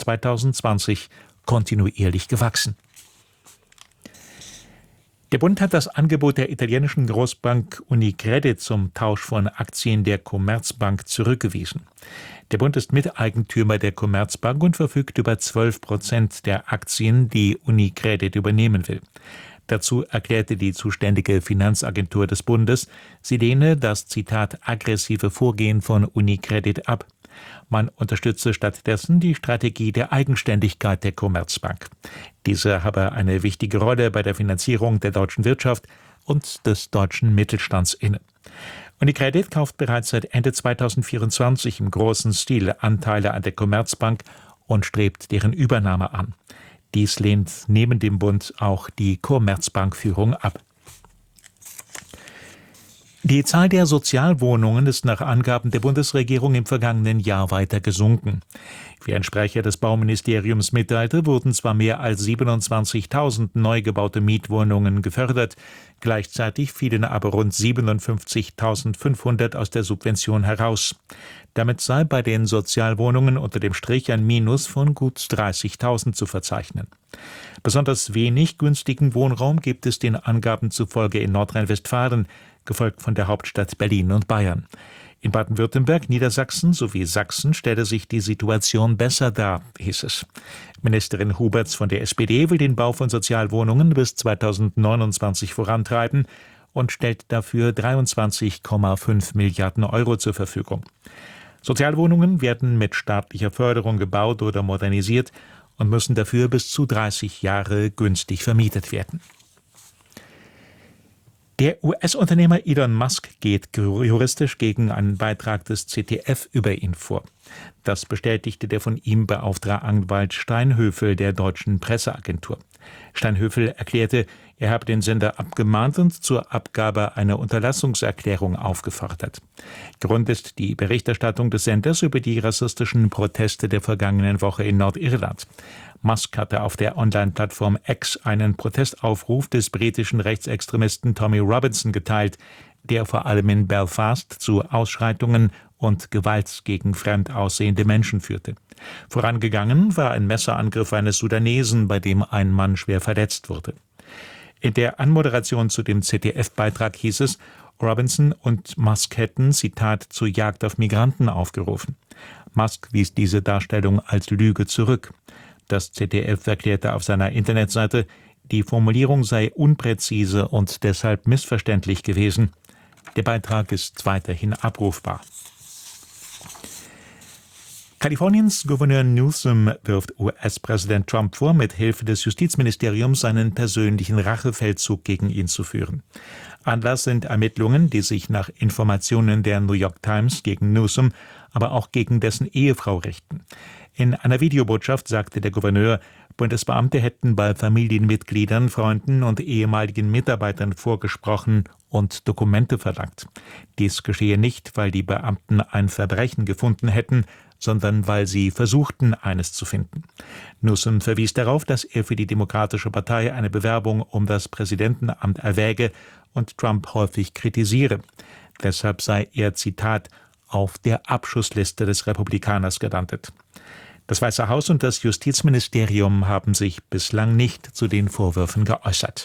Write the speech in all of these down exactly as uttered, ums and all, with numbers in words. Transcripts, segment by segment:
zweitausendzwanzig kontinuierlich gewachsen. Der Bund hat das Angebot der italienischen Großbank Unicredit zum Tausch von Aktien der Commerzbank zurückgewiesen. Der Bund ist Miteigentümer der Commerzbank und verfügt über zwölf Prozent der Aktien, die Unicredit übernehmen will. Dazu erklärte die zuständige Finanzagentur des Bundes, sie lehne das, Zitat, aggressive Vorgehen von Unicredit ab. Man unterstütze stattdessen die Strategie der Eigenständigkeit der Commerzbank. Diese habe eine wichtige Rolle bei der Finanzierung der deutschen Wirtschaft und des deutschen Mittelstands inne. Unicredit kauft bereits seit Ende zweitausendvierundzwanzig im großen Stil Anteile an der Commerzbank und strebt deren Übernahme an. Dies lehnt neben dem Bund auch die Commerzbankführung ab. Die Zahl der Sozialwohnungen ist nach Angaben der Bundesregierung im vergangenen Jahr weiter gesunken. Wie ein Sprecher des Bauministeriums mitteilte, wurden zwar mehr als siebenundzwanzigtausend neu gebaute Mietwohnungen gefördert, gleichzeitig fielen aber rund siebenundfünfzigtausendfünfhundert aus der Subvention heraus. Damit sei bei den Sozialwohnungen unter dem Strich ein Minus von gut dreißigtausend zu verzeichnen. Besonders wenig günstigen Wohnraum gibt es den Angaben zufolge in Nordrhein-Westfalen, gefolgt von der Hauptstadt Berlin und Bayern. In Baden-Württemberg, Niedersachsen sowie Sachsen stelle sich die Situation besser dar, hieß es. Ministerin Huberts von der S P D will den Bau von Sozialwohnungen bis zweitausendneunundzwanzig vorantreiben und stellt dafür dreiundzwanzig Komma fünf Milliarden Euro zur Verfügung. Sozialwohnungen werden mit staatlicher Förderung gebaut oder modernisiert und müssen dafür bis zu dreißig Jahre günstig vermietet werden. Der U S-Unternehmer Elon Musk geht juristisch gegen einen Beitrag des Z D F über ihn vor. Das bestätigte der von ihm beauftragte Anwalt Steinhöfel der deutschen Presseagentur. Steinhöfel erklärte, er habe den Sender abgemahnt und zur Abgabe einer Unterlassungserklärung aufgefordert. Grund ist die Berichterstattung des Senders über die rassistischen Proteste der vergangenen Woche in Nordirland. Musk hatte auf der Online-Plattform X einen Protestaufruf des britischen Rechtsextremisten Tommy Robinson geteilt, der vor allem in Belfast zu Ausschreitungen und Gewalt gegen fremd aussehende Menschen führte. Vorangegangen war ein Messerangriff eines Sudanesen, bei dem ein Mann schwer verletzt wurde. In der Anmoderation zu dem Z D F-Beitrag hieß es, Robinson und Musk hätten, Zitat, zur Jagd auf Migranten aufgerufen. Musk wies diese Darstellung als Lüge zurück. Das Z D F erklärte auf seiner Internetseite, die Formulierung sei unpräzise und deshalb missverständlich gewesen. Der Beitrag ist weiterhin abrufbar. Kaliforniens Gouverneur Newsom wirft U S-Präsident Trump vor, mit Hilfe des Justizministeriums seinen persönlichen Rachefeldzug gegen ihn zu führen. Anlass sind Ermittlungen, die sich nach Informationen der New York Times gegen Newsom, aber auch gegen dessen Ehefrau richten. In einer Videobotschaft sagte der Gouverneur, Bundesbeamte hätten bei Familienmitgliedern, Freunden und ehemaligen Mitarbeitern vorgesprochen und Dokumente verlangt. Dies geschehe nicht, weil die Beamten ein Verbrechen gefunden hätten, sondern weil sie versuchten, eines zu finden. Newsom verwies darauf, dass er für die Demokratische Partei eine Bewerbung um das Präsidentenamt erwäge und Trump häufig kritisiere. Deshalb sei er, Zitat, auf der Abschussliste des Republikaners gelandet. Das Weiße Haus und das Justizministerium haben sich bislang nicht zu den Vorwürfen geäußert.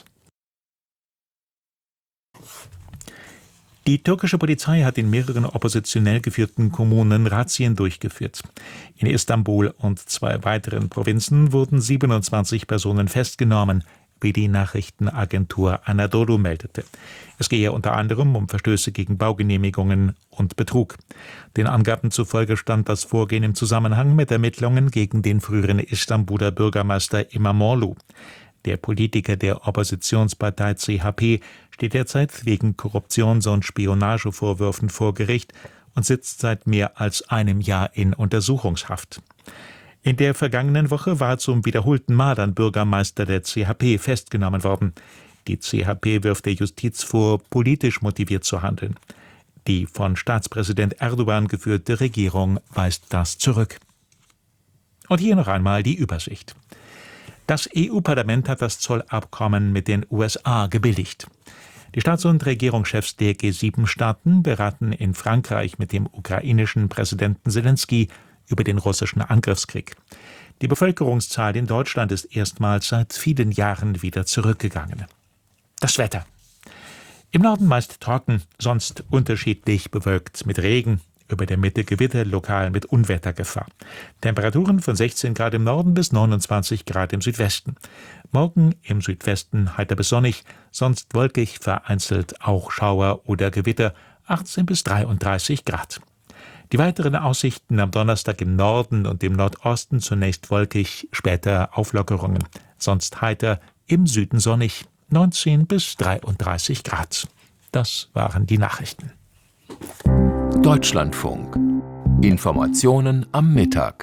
Die türkische Polizei hat in mehreren oppositionell geführten Kommunen Razzien durchgeführt. In Istanbul und zwei weiteren Provinzen wurden siebenundzwanzig Personen festgenommen, wie die Nachrichtenagentur Anadolu meldete. Es gehe unter anderem um Verstöße gegen Baugenehmigungen und Betrug. Den Angaben zufolge stand das Vorgehen im Zusammenhang mit Ermittlungen gegen den früheren Istanbuler Bürgermeister İmamoğlu. Der Politiker der Oppositionspartei C H P steht derzeit wegen Korruptions- und Spionagevorwürfen vor Gericht und sitzt seit mehr als einem Jahr in Untersuchungshaft. In der vergangenen Woche war zum wiederholten Mal ein Bürgermeister der C H P festgenommen worden. Die C H P wirft der Justiz vor, politisch motiviert zu handeln. Die von Staatspräsident Erdogan geführte Regierung weist das zurück. Und hier noch einmal die Übersicht. Das E U-Parlament hat das Zollabkommen mit den U S A gebilligt. Die Staats- und Regierungschefs der G sieben Staaten beraten in Frankreich mit dem ukrainischen Präsidenten Selenskyj über den russischen Angriffskrieg. Die Bevölkerungszahl in Deutschland ist erstmals seit vielen Jahren wieder zurückgegangen. Das Wetter. Im Norden meist trocken, sonst unterschiedlich bewölkt mit Regen, über der Mitte Gewitter, lokal mit Unwettergefahr. Temperaturen von sechzehn Grad im Norden bis neunundzwanzig Grad im Südwesten. Morgen im Südwesten heiter bis sonnig, sonst wolkig, vereinzelt auch Schauer oder Gewitter, achtzehn bis dreiunddreißig Grad. Die weiteren Aussichten am Donnerstag im Norden und im Nordosten zunächst wolkig, später Auflockerungen. Sonst heiter, im Süden sonnig, neunzehn bis dreiunddreißig Grad. Das waren die Nachrichten. Deutschlandfunk. Informationen am Mittag.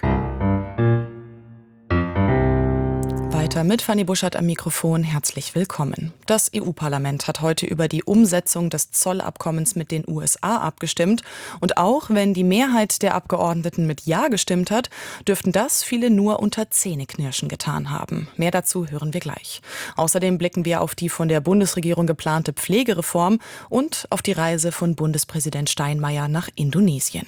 Weiter mit Fanny Buschert am Mikrofon. Herzlich willkommen. Das E U-Parlament hat heute über die Umsetzung des Zollabkommens mit den U S A abgestimmt. Und auch wenn die Mehrheit der Abgeordneten mit Ja gestimmt hat, dürften das viele nur unter Zähneknirschen getan haben. Mehr dazu hören wir gleich. Außerdem blicken wir auf die von der Bundesregierung geplante Pflegereform und auf die Reise von Bundespräsident Steinmeier nach Indonesien.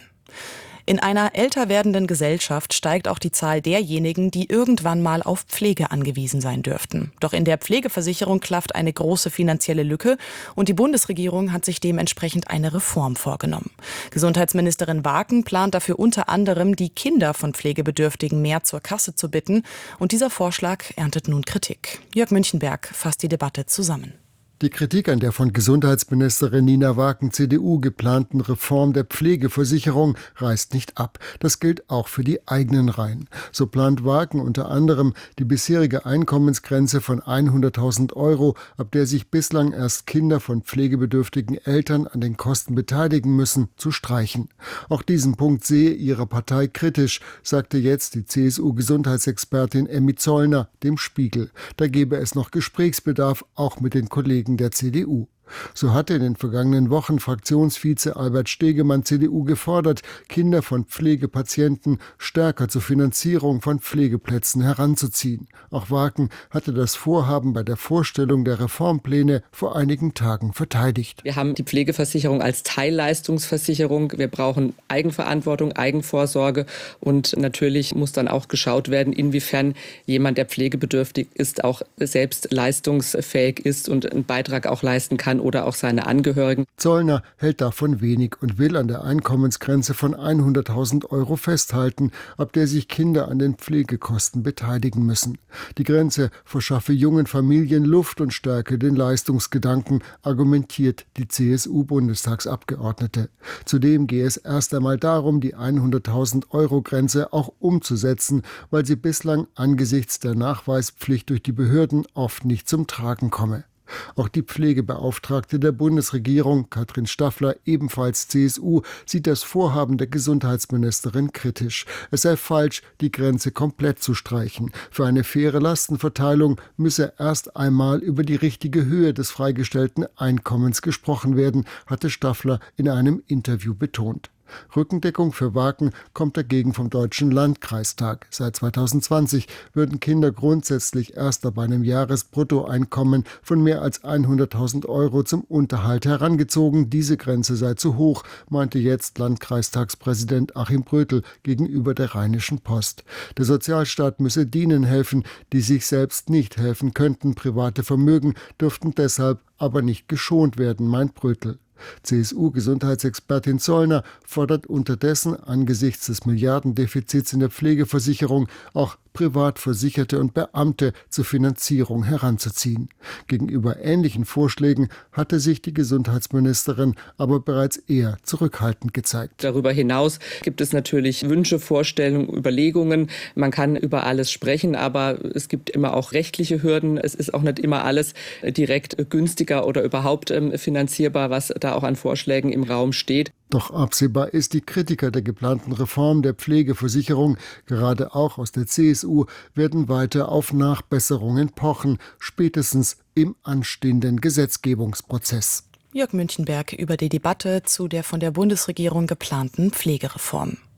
In einer älter werdenden Gesellschaft steigt auch die Zahl derjenigen, die irgendwann mal auf Pflege angewiesen sein dürften. Doch in der Pflegeversicherung klafft eine große finanzielle Lücke und die Bundesregierung hat sich dementsprechend eine Reform vorgenommen. Gesundheitsministerin Waken plant dafür unter anderem, die Kinder von Pflegebedürftigen mehr zur Kasse zu bitten. Und dieser Vorschlag erntet nun Kritik. Jörg Münchenberg fasst die Debatte zusammen. Die Kritik an der von Gesundheitsministerin Nina Waken C D U geplanten Reform der Pflegeversicherung reißt nicht ab. Das gilt auch für die eigenen Reihen. So plant Waken unter anderem, die bisherige Einkommensgrenze von hunderttausend Euro, ab der sich bislang erst Kinder von pflegebedürftigen Eltern an den Kosten beteiligen müssen, zu streichen. Auch diesen Punkt sehe ihre Partei kritisch, sagte jetzt die C S U-Gesundheitsexpertin Emmy Zollner dem Spiegel. Da gebe es noch Gesprächsbedarf, auch mit den Kollegen der C D U. So hatte in den vergangenen Wochen Fraktionsvize Albert Stegemann C D U gefordert, Kinder von Pflegepatienten stärker zur Finanzierung von Pflegeplätzen heranzuziehen. Auch Waken hatte das Vorhaben bei der Vorstellung der Reformpläne vor einigen Tagen verteidigt. Wir haben die Pflegeversicherung als Teilleistungsversicherung. Wir brauchen Eigenverantwortung, Eigenvorsorge und natürlich muss dann auch geschaut werden, inwiefern jemand, der pflegebedürftig ist, auch selbst leistungsfähig ist und einen Beitrag auch leisten kann oder auch seine Angehörigen. Zollner hält davon wenig und will an der Einkommensgrenze von hunderttausend Euro festhalten, ab der sich Kinder an den Pflegekosten beteiligen müssen. Die Grenze verschaffe jungen Familien Luft und stärke den Leistungsgedanken, argumentiert die C S U-Bundestagsabgeordnete. Zudem gehe es erst einmal darum, die hunderttausend Euro Grenze auch umzusetzen, weil sie bislang angesichts der Nachweispflicht durch die Behörden oft nicht zum Tragen komme. Auch die Pflegebeauftragte der Bundesregierung, Katrin Staffler, ebenfalls C S U, sieht das Vorhaben der Gesundheitsministerin kritisch. Es sei falsch, die Grenze komplett zu streichen. Für eine faire Lastenverteilung müsse erst einmal über die richtige Höhe des freigestellten Einkommens gesprochen werden, hatte Staffler in einem Interview betont. Rückendeckung für Waken kommt dagegen vom Deutschen Landkreistag. Seit zweitausendzwanzig würden Kinder grundsätzlich erst ab einem Jahresbruttoeinkommen von mehr als hunderttausend Euro zum Unterhalt herangezogen. Diese Grenze sei zu hoch, meinte jetzt Landkreistagspräsident Achim Brötel gegenüber der Rheinischen Post. Der Sozialstaat müsse denen helfen, die sich selbst nicht helfen könnten. Private Vermögen dürften deshalb aber nicht geschont werden, meint Brötel. C S U-Gesundheitsexpertin Zollner fordert unterdessen angesichts des Milliardendefizits in der Pflegeversicherung auch Privatversicherte und Beamte zur Finanzierung heranzuziehen. Gegenüber ähnlichen Vorschlägen hatte sich die Gesundheitsministerin aber bereits eher zurückhaltend gezeigt. Darüber hinaus gibt es natürlich Wünsche, Vorstellungen, Überlegungen. Man kann über alles sprechen, aber es gibt immer auch rechtliche Hürden. Es ist auch nicht immer alles direkt günstiger oder überhaupt finanzierbar, was da auch an Vorschlägen im Raum steht. Doch absehbar ist, die Kritiker der geplanten Reform der Pflegeversicherung, gerade auch aus der C S U, werden weiter auf Nachbesserungen pochen, spätestens im anstehenden Gesetzgebungsprozess. Jörg Münchenberg über die Debatte zu der von der Bundesregierung geplanten Pflegereform.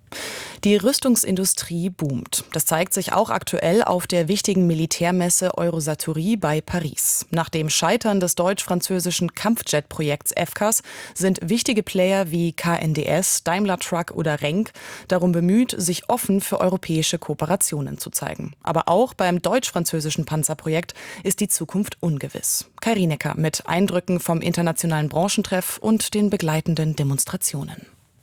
Die Rüstungsindustrie boomt. Das zeigt sich auch aktuell auf der wichtigen Militärmesse Eurosatory bei Paris. Nach dem Scheitern des deutsch-französischen Kampfjet-Projekts F C A S sind wichtige Player wie K N D S, Daimler Truck oder Renk darum bemüht, sich offen für europäische Kooperationen zu zeigen. Aber auch beim deutsch-französischen Panzerprojekt ist die Zukunft ungewiss. Kai Rienecker mit Eindrücken vom internationalen Branchentreff und den begleitenden Demonstrationen.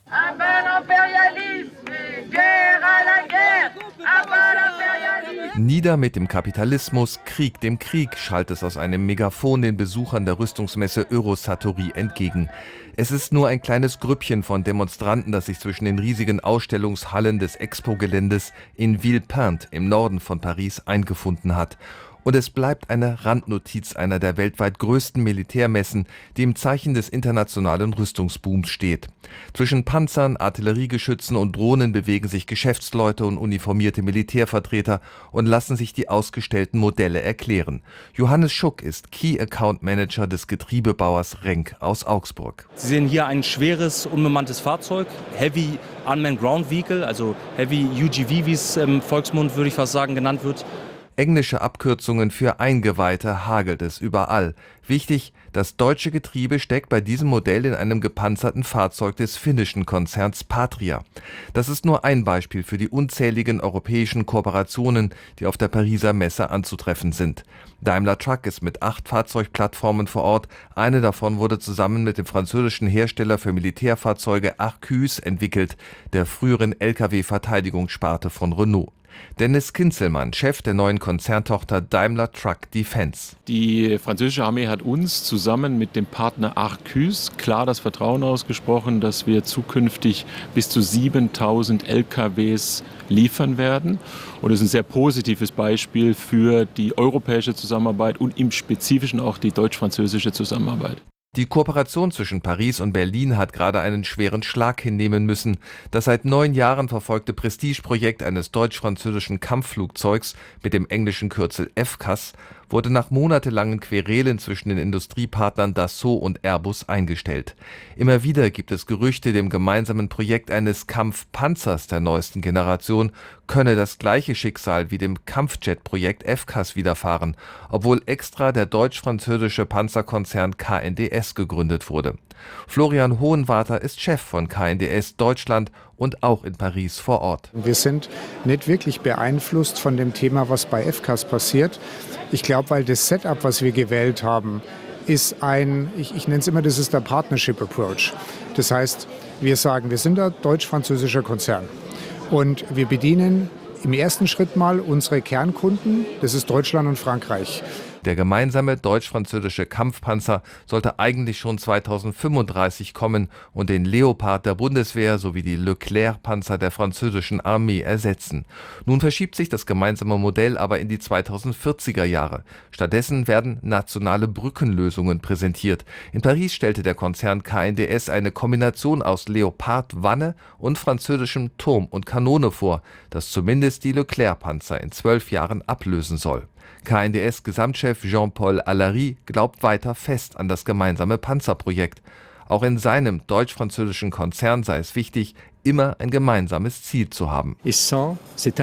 Nieder mit dem Kapitalismus, Krieg dem Krieg, schallt es aus einem Megafon den Besuchern der Rüstungsmesse Eurosatory entgegen. Es ist nur ein kleines Grüppchen von Demonstranten, das sich zwischen den riesigen Ausstellungshallen des Expo-Geländes in Villepinte im Norden von Paris eingefunden hat. Und es bleibt eine Randnotiz einer der weltweit größten Militärmessen, die im Zeichen des internationalen Rüstungsbooms steht. Zwischen Panzern, Artilleriegeschützen und Drohnen bewegen sich Geschäftsleute und uniformierte Militärvertreter und lassen sich die ausgestellten Modelle erklären. Johannes Schuck ist Key Account Manager des Getriebebauers Renk aus Augsburg. Sie sehen hier ein schweres, unbemanntes Fahrzeug, Heavy Unmanned Ground Vehicle, also Heavy U G V, wie es im Volksmund, würde ich fast sagen, genannt wird. Englische Abkürzungen für Eingeweihte hagelt es überall. Wichtig, das deutsche Getriebe steckt bei diesem Modell in einem gepanzerten Fahrzeug des finnischen Konzerns Patria. Das ist nur ein Beispiel für die unzähligen europäischen Kooperationen, die auf der Pariser Messe anzutreffen sind. Daimler Truck ist mit acht Fahrzeugplattformen vor Ort. Eine davon wurde zusammen mit dem französischen Hersteller für Militärfahrzeuge Arquus entwickelt, der früheren L K W-Verteidigungssparte von Renault. Dennis Kinzelmann, Chef der neuen Konzerntochter Daimler Truck Defense. Die französische Armee hat uns zusammen mit dem Partner Arquus klar das Vertrauen ausgesprochen, dass wir zukünftig bis zu siebentausend L K Ws liefern werden. Und das ist ein sehr positives Beispiel für die europäische Zusammenarbeit und im Spezifischen auch die deutsch-französische Zusammenarbeit. Die Kooperation zwischen Paris und Berlin hat gerade einen schweren Schlag hinnehmen müssen. Das seit neun Jahren verfolgte Prestigeprojekt eines deutsch-französischen Kampfflugzeugs mit dem englischen Kürzel F C A S wurde nach monatelangen Querelen zwischen den Industriepartnern Dassault und Airbus eingestellt. Immer wieder gibt es Gerüchte, dem gemeinsamen Projekt eines Kampfpanzers der neuesten Generation könne das gleiche Schicksal wie dem Kampfjet-Projekt F C A S widerfahren, obwohl extra der deutsch-französische Panzerkonzern K N D S gegründet wurde. Florian Hohenwarter ist Chef von K N D S Deutschland und auch in Paris vor Ort. Wir sind nicht wirklich beeinflusst von dem Thema, was bei F C A S passiert. Ich glaube, weil das Setup, was wir gewählt haben, ist ein, ich, ich nenne es immer, das ist der Partnership Approach. Das heißt, wir sagen, wir sind ein deutsch-französischer Konzern und wir bedienen im ersten Schritt mal unsere Kernkunden, das ist Deutschland und Frankreich. Der gemeinsame deutsch-französische Kampfpanzer sollte eigentlich schon zweitausendfünfunddreißig kommen und den Leopard der Bundeswehr sowie die Leclerc-Panzer der französischen Armee ersetzen. Nun verschiebt sich das gemeinsame Modell aber in die zweitausendvierziger Jahre. Stattdessen werden nationale Brückenlösungen präsentiert. In Paris stellte der Konzern K N D S eine Kombination aus Leopard-Wanne und französischem Turm und Kanone vor, das zumindest die Leclerc-Panzer in zwölf Jahren ablösen soll. K N D S-Gesamtchef Jean-Paul Allary glaubt weiter fest an das gemeinsame Panzerprojekt. Auch in seinem deutsch-französischen Konzern sei es wichtig, immer ein gemeinsames Ziel zu haben. Dann sind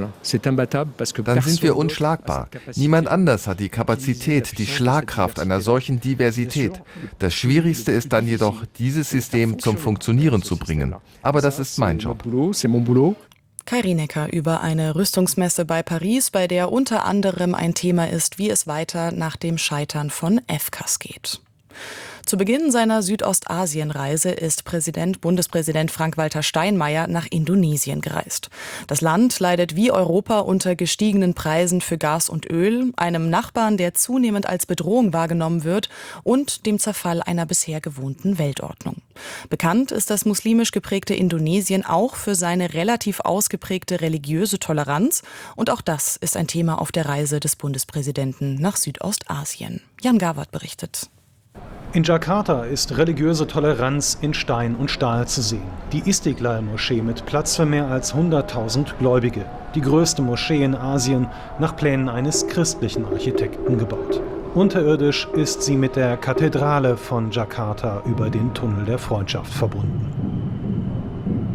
wir unschlagbar. Niemand anders hat die Kapazität, die Schlagkraft einer solchen Diversität. Das Schwierigste ist dann jedoch, dieses System zum Funktionieren zu bringen. Aber das ist mein Job. Kai Rienecker über eine Rüstungsmesse bei Paris, bei der unter anderem ein Thema ist, wie es weiter nach dem Scheitern von F C A S geht. Zu Beginn seiner Südostasienreise ist Präsident, Bundespräsident Frank-Walter Steinmeier nach Indonesien gereist. Das Land leidet wie Europa unter gestiegenen Preisen für Gas und Öl, einem Nachbarn, der zunehmend als Bedrohung wahrgenommen wird, und dem Zerfall einer bisher gewohnten Weltordnung. Bekannt ist das muslimisch geprägte Indonesien auch für seine relativ ausgeprägte religiöse Toleranz, und auch das ist ein Thema auf der Reise des Bundespräsidenten nach Südostasien. Jan Gawert berichtet. In Jakarta ist religiöse Toleranz in Stein und Stahl zu sehen. Die Istiklal-Moschee mit Platz für mehr als hunderttausend Gläubige. Die größte Moschee in Asien, nach Plänen eines christlichen Architekten gebaut. Unterirdisch ist sie mit der Kathedrale von Jakarta über den Tunnel der Freundschaft verbunden.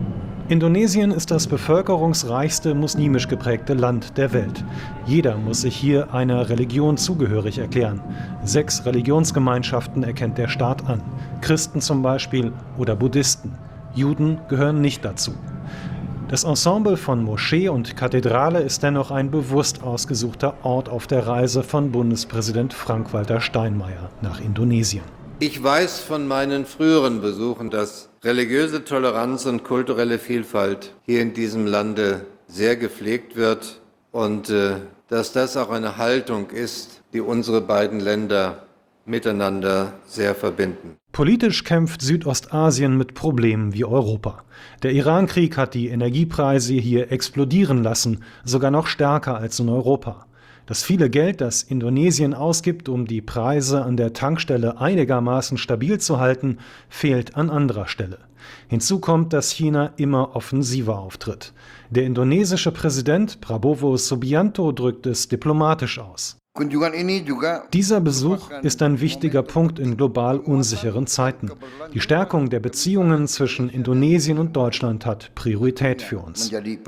Indonesien ist das bevölkerungsreichste muslimisch geprägte Land der Welt. Jeder muss sich hier einer Religion zugehörig erklären. Sechs Religionsgemeinschaften erkennt der Staat an. Christen zum Beispiel oder Buddhisten. Juden gehören nicht dazu. Das Ensemble von Moschee und Kathedrale ist dennoch ein bewusst ausgesuchter Ort auf der Reise von Bundespräsident Frank-Walter Steinmeier nach Indonesien. Ich weiß von meinen früheren Besuchen, dass religiöse Toleranz und kulturelle Vielfalt hier in diesem Lande sehr gepflegt wird und äh, dass das auch eine Haltung ist, die unsere beiden Länder miteinander sehr verbinden. Politisch kämpft Südostasien mit Problemen wie Europa. Der Iran-Krieg hat die Energiepreise hier explodieren lassen, sogar noch stärker als in Europa. Das viele Geld, das Indonesien ausgibt, um die Preise an der Tankstelle einigermaßen stabil zu halten, fehlt an anderer Stelle. Hinzu kommt, dass China immer offensiver auftritt. Der indonesische Präsident Prabowo Subianto drückt es diplomatisch aus. Dieser Besuch ist ein wichtiger Punkt in global unsicheren Zeiten. Die Stärkung der Beziehungen zwischen Indonesien und Deutschland hat Priorität für uns.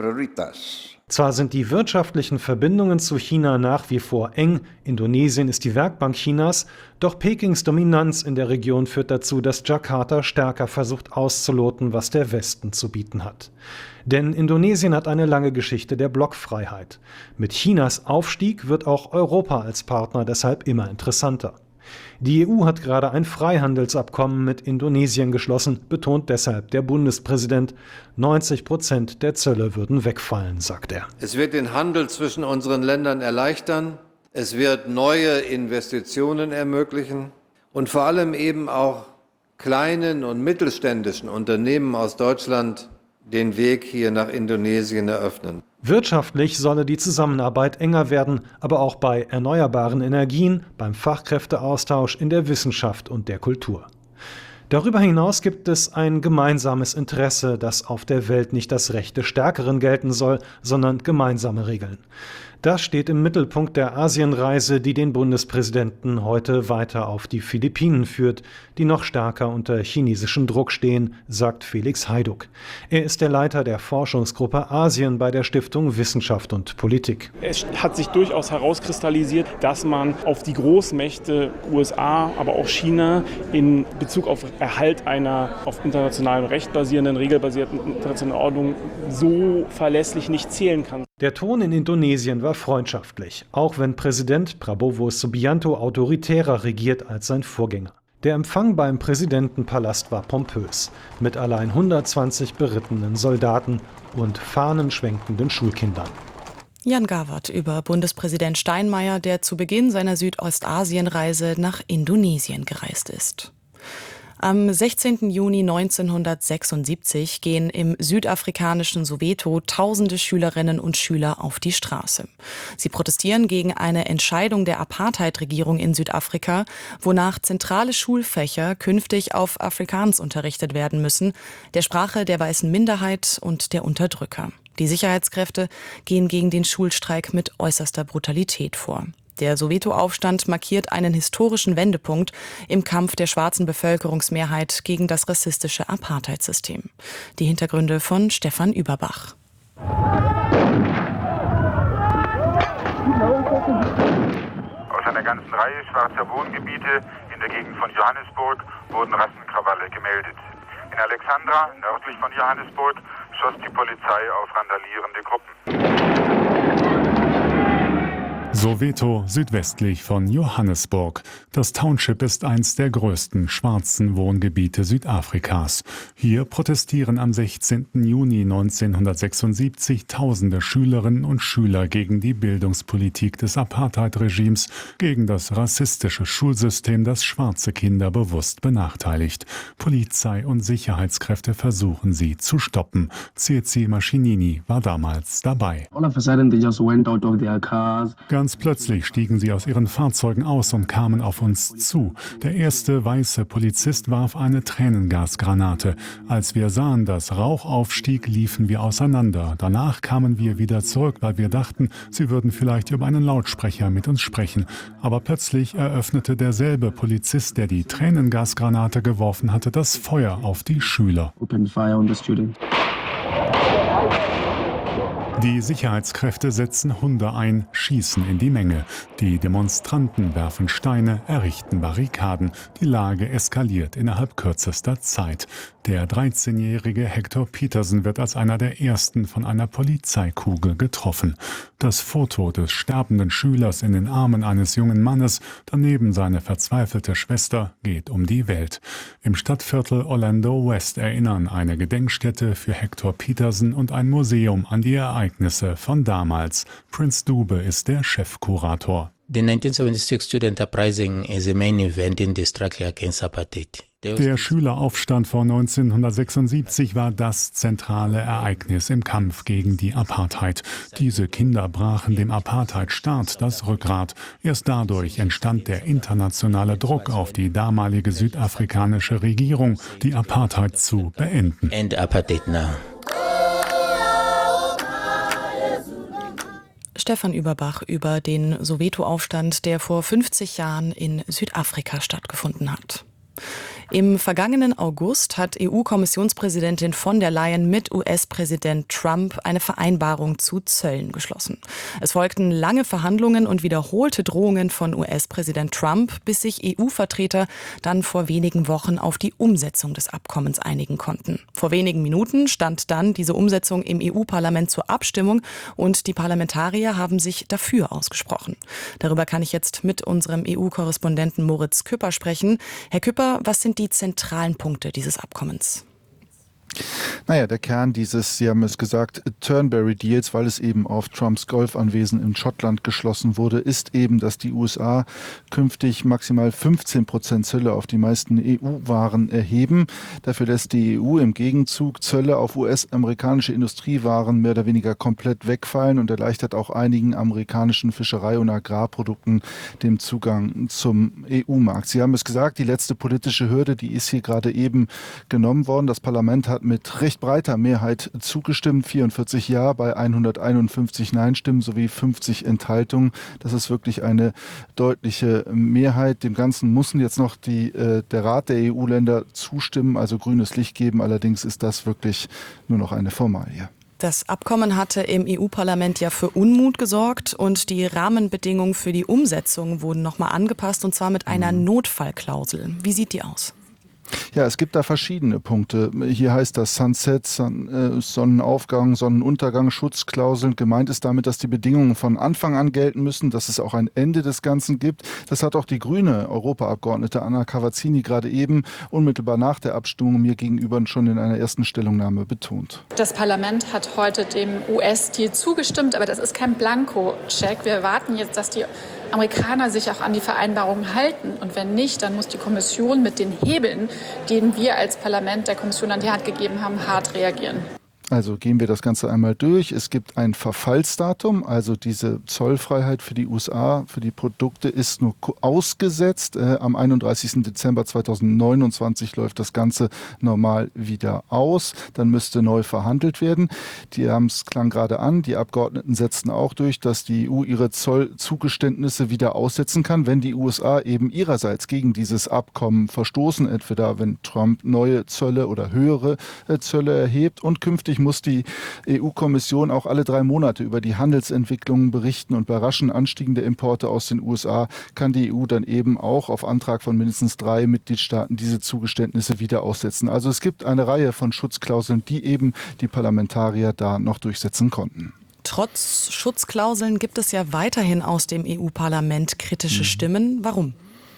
Zwar sind die wirtschaftlichen Verbindungen zu China nach wie vor eng, Indonesien ist die Werkbank Chinas, doch Pekings Dominanz in der Region führt dazu, dass Jakarta stärker versucht auszuloten, was der Westen zu bieten hat. Denn Indonesien hat eine lange Geschichte der Blockfreiheit. Mit Chinas Aufstieg wird auch Europa als Partner deshalb immer interessanter. Die E U hat gerade ein Freihandelsabkommen mit Indonesien geschlossen, betont deshalb der Bundespräsident. neunzig Prozent der Zölle würden wegfallen, sagt er. Es wird den Handel zwischen unseren Ländern erleichtern, es wird neue Investitionen ermöglichen und vor allem eben auch kleinen und mittelständischen Unternehmen aus Deutschland den Weg hier nach Indonesien eröffnen. Wirtschaftlich solle die Zusammenarbeit enger werden, aber auch bei erneuerbaren Energien, beim Fachkräfteaustausch, in der Wissenschaft und der Kultur. Darüber hinaus gibt es ein gemeinsames Interesse, dass auf der Welt nicht das Recht des Stärkeren gelten soll, sondern gemeinsame Regeln. Das steht im Mittelpunkt der Asienreise, die den Bundespräsidenten heute weiter auf die Philippinen führt, die noch stärker unter chinesischem Druck stehen, sagt Felix Hajduk. Er ist der Leiter der Forschungsgruppe Asien bei der Stiftung Wissenschaft und Politik. Es hat sich durchaus herauskristallisiert, dass man auf die Großmächte U S A, aber auch China in Bezug auf Erhalt einer auf internationalem Recht basierenden, regelbasierten internationalen Ordnung so verlässlich nicht zählen kann. Der Ton in Indonesien war freundschaftlich, auch wenn Präsident Prabowo Subianto autoritärer regiert als sein Vorgänger. Der Empfang beim Präsidentenpalast war pompös, mit allein hundertzwanzig berittenen Soldaten und fahnenschwenkenden Schulkindern. Jan Gawert über Bundespräsident Steinmeier, der zu Beginn seiner Südostasienreise nach Indonesien gereist ist. Am sechzehnten Juni neunzehnhundertsechsundsiebzig gehen im südafrikanischen Soweto tausende Schülerinnen und Schüler auf die Straße. Sie protestieren gegen eine Entscheidung der Apartheid-Regierung in Südafrika, wonach zentrale Schulfächer künftig auf Afrikaans unterrichtet werden müssen, der Sprache der weißen Minderheit und der Unterdrücker. Die Sicherheitskräfte gehen gegen den Schulstreik mit äußerster Brutalität vor. Der Soweto-Aufstand markiert einen historischen Wendepunkt im Kampf der schwarzen Bevölkerungsmehrheit gegen das rassistische Apartheid-System. Die Hintergründe von Stefan Überbach. Aus einer ganzen Reihe schwarzer Wohngebiete in der Gegend von Johannesburg wurden Rassenkrawalle gemeldet. In Alexandra, nördlich von Johannesburg, schoss die Polizei auf randalierende Gruppen. Soweto, südwestlich von Johannesburg. Das Township ist eins der größten schwarzen Wohngebiete Südafrikas. Hier protestieren am sechzehnten Juni neunzehnhundertsechsundsiebzig tausende Schülerinnen und Schüler gegen die Bildungspolitik des Apartheid-Regimes, gegen das rassistische Schulsystem, das schwarze Kinder bewusst benachteiligt. Polizei und Sicherheitskräfte versuchen sie zu stoppen. Tsitsi Mashinini war damals dabei. Ganz plötzlich stiegen sie aus ihren Fahrzeugen aus und kamen auf uns zu. Der erste weiße Polizist warf eine Tränengasgranate. Als wir sahen, dass Rauch aufstieg, liefen wir auseinander. Danach kamen wir wieder zurück, weil wir dachten, sie würden vielleicht über einen Lautsprecher mit uns sprechen. Aber plötzlich eröffnete derselbe Polizist, der die Tränengasgranate geworfen hatte, das Feuer auf die Schüler. Die Sicherheitskräfte setzen Hunde ein, schießen in die Menge. Die Demonstranten werfen Steine, errichten Barrikaden. Die Lage eskaliert innerhalb kürzester Zeit. Der dreizehnjährige Hector Peterson wird als einer der ersten von einer Polizeikugel getroffen. Das Foto des sterbenden Schülers in den Armen eines jungen Mannes, daneben seine verzweifelte Schwester, geht um die Welt. Im Stadtviertel Orlando West erinnern eine Gedenkstätte für Hector Peterson und ein Museum an die Ereignisse von damals. Prince Dube ist der Chefkurator. The nineteen seventy-six Student Uprising is a main event in the struggle against apartheid. Der Schüleraufstand von neunzehnhundertsechsundsiebzig war das zentrale Ereignis im Kampf gegen die Apartheid. Diese Kinder brachen dem Apartheidstaat das Rückgrat. Erst dadurch entstand der internationale Druck auf die damalige südafrikanische Regierung, die Apartheid zu beenden. End apartheid now. Stefan Überbach über den Soweto-Aufstand, der vor fünfzig Jahren in Südafrika stattgefunden hat. Im vergangenen August hat E U-Kommissionspräsidentin von der Leyen mit U S-Präsident Trump eine Vereinbarung zu Zöllen geschlossen. Es folgten lange Verhandlungen und wiederholte Drohungen von U S-Präsident Trump, bis sich E U-Vertreter dann vor wenigen Wochen auf die Umsetzung des Abkommens einigen konnten. Vor wenigen Minuten stand dann diese Umsetzung im E U-Parlament zur Abstimmung und die Parlamentarier haben sich dafür ausgesprochen. Darüber kann ich jetzt mit unserem E U-Korrespondenten Moritz Küpper sprechen. Herr Küpper, was sind die zentralen Punkte dieses Abkommens? Naja, der Kern dieses, Sie haben es gesagt, Turnberry Deals, weil es eben auf Trumps Golfanwesen in Schottland geschlossen wurde, ist eben, dass die U S A künftig maximal fünfzehn Prozent Zölle auf die meisten E U-Waren erheben. Dafür lässt die E U im Gegenzug Zölle auf U S-amerikanische Industriewaren mehr oder weniger komplett wegfallen und erleichtert auch einigen amerikanischen Fischerei- und Agrarprodukten den Zugang zum E U-Markt. Sie haben es gesagt, die letzte politische Hürde, die ist hier gerade eben genommen worden. Das Parlament hat mit recht breiter Mehrheit zugestimmt, vierundvierzig Ja bei hunderteinundfünfzig Nein-Stimmen sowie fünfzig Enthaltungen. Das ist wirklich eine deutliche Mehrheit. Dem Ganzen müssen jetzt noch die, äh, der Rat der E U-Länder zustimmen, also grünes Licht geben. Allerdings ist das wirklich nur noch eine Formalie. Das Abkommen hatte im E U-Parlament ja für Unmut gesorgt und die Rahmenbedingungen für die Umsetzung wurden nochmal angepasst, und zwar mit einer Notfallklausel. Wie sieht die aus? Ja, es gibt da verschiedene Punkte. Hier heißt das Sunset, Son, äh, Sonnenaufgang, Sonnenuntergang, Schutzklauseln. Gemeint ist damit, dass die Bedingungen von Anfang an gelten müssen, dass es auch ein Ende des Ganzen gibt. Das hat auch die grüne Europaabgeordnete Anna Cavazzini gerade eben unmittelbar nach der Abstimmung mir gegenüber schon in einer ersten Stellungnahme betont. Das Parlament hat heute dem U S-Deal zugestimmt, aber das ist kein Blanko-Check. Wir erwarten jetzt, dass die Amerikaner sich auch an die Vereinbarungen halten. Und wenn nicht, dann muss die Kommission mit den Hebeln, denen wir als Parlament der Kommission an die Hand gegeben haben, hart reagieren. Also gehen wir das Ganze einmal durch. Es gibt ein Verfallsdatum, also diese Zollfreiheit für die U S A, für die Produkte ist nur ausgesetzt. Äh, am einunddreißigsten Dezember zweitausendneunundzwanzig läuft das Ganze normal wieder aus. Dann müsste neu verhandelt werden. Die haben es klang gerade an, die Abgeordneten setzten auch durch, dass die E U ihre Zollzugeständnisse wieder aussetzen kann, wenn die U S A eben ihrerseits gegen dieses Abkommen verstoßen, entweder wenn Trump neue Zölle oder höhere äh, Zölle erhebt. Und künftig muss die E U-Kommission auch alle drei Monate über die Handelsentwicklungen berichten, und bei raschen Anstiegen der Importe aus den U S A kann die E U dann eben auch auf Antrag von mindestens drei Mitgliedstaaten diese Zugeständnisse wieder aussetzen. Also es gibt eine Reihe von Schutzklauseln, die eben die Parlamentarier da noch durchsetzen konnten. Trotz Schutzklauseln gibt es ja weiterhin aus dem E U-Parlament kritische mhm. Stimmen. Warum?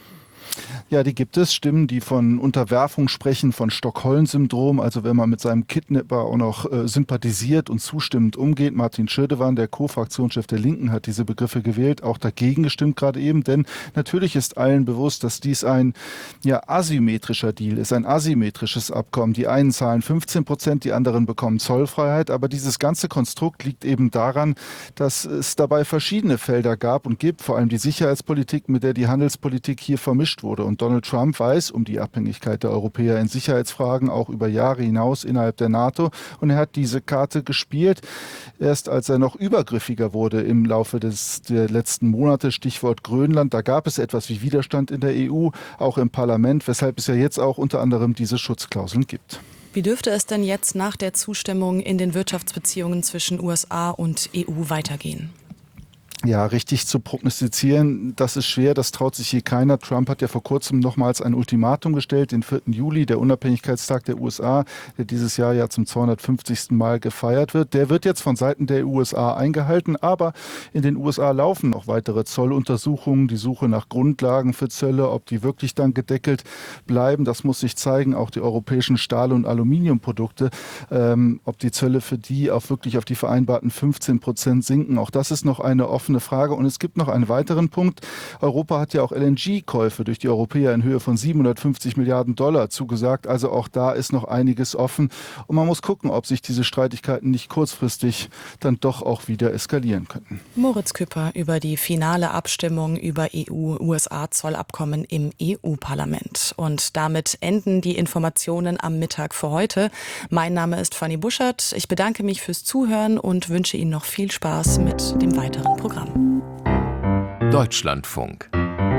Ja, die gibt es. Stimmen, die von Unterwerfung sprechen, von Stockholm-Syndrom. Also wenn man mit seinem Kidnapper auch noch äh, sympathisiert und zustimmend umgeht. Martin Schirdewan, der Co-Fraktionschef der Linken, hat diese Begriffe gewählt, auch dagegen gestimmt gerade eben. Denn natürlich ist allen bewusst, dass dies ein ja, asymmetrischer Deal ist, ein asymmetrisches Abkommen. Die einen zahlen fünfzehn Prozent, die anderen bekommen Zollfreiheit. Aber dieses ganze Konstrukt liegt eben daran, dass es dabei verschiedene Felder gab und gibt, vor allem die Sicherheitspolitik, mit der die Handelspolitik hier vermischt wurde. Und Donald Trump weiß um die Abhängigkeit der Europäer in Sicherheitsfragen, auch über Jahre hinaus innerhalb der NATO. Und er hat diese Karte gespielt, erst als er noch übergriffiger wurde im Laufe des, der letzten Monate, Stichwort Grönland. Da gab es etwas wie Widerstand in der E U, auch im Parlament, weshalb es ja jetzt auch unter anderem diese Schutzklauseln gibt. Wie dürfte es denn jetzt nach der Zustimmung in den Wirtschaftsbeziehungen zwischen U S A und E U weitergehen? Ja, richtig zu prognostizieren, das ist schwer, das traut sich hier keiner. Trump hat ja vor kurzem nochmals ein Ultimatum gestellt, den vierten Juli, der Unabhängigkeitstag der U S A, der dieses Jahr ja zum zweihundertfünfzigsten Mal gefeiert wird. Der wird jetzt von Seiten der U S A eingehalten, aber in den U S A laufen noch weitere Zolluntersuchungen, die Suche nach Grundlagen für Zölle, ob die wirklich dann gedeckelt bleiben, das muss sich zeigen. Auch die europäischen Stahl- und Aluminiumprodukte, ähm, ob die Zölle für die auch wirklich auf die vereinbarten fünfzehn Prozent sinken, auch das ist noch eine offene Eine Frage. Und es gibt noch einen weiteren Punkt. Europa hat ja auch L N G-Käufe durch die Europäer in Höhe von siebenhundertfünfzig Milliarden Dollar zugesagt. Also auch da ist noch einiges offen. Und man muss gucken, ob sich diese Streitigkeiten nicht kurzfristig dann doch auch wieder eskalieren könnten. Moritz Küpper über die finale Abstimmung über E U-U S A-Zollabkommen im E U-Parlament. Und damit enden die Informationen am Mittag für heute. Mein Name ist Fanny Buschert. Ich bedanke mich fürs Zuhören und wünsche Ihnen noch viel Spaß mit dem weiteren Programm. Deutschlandfunk.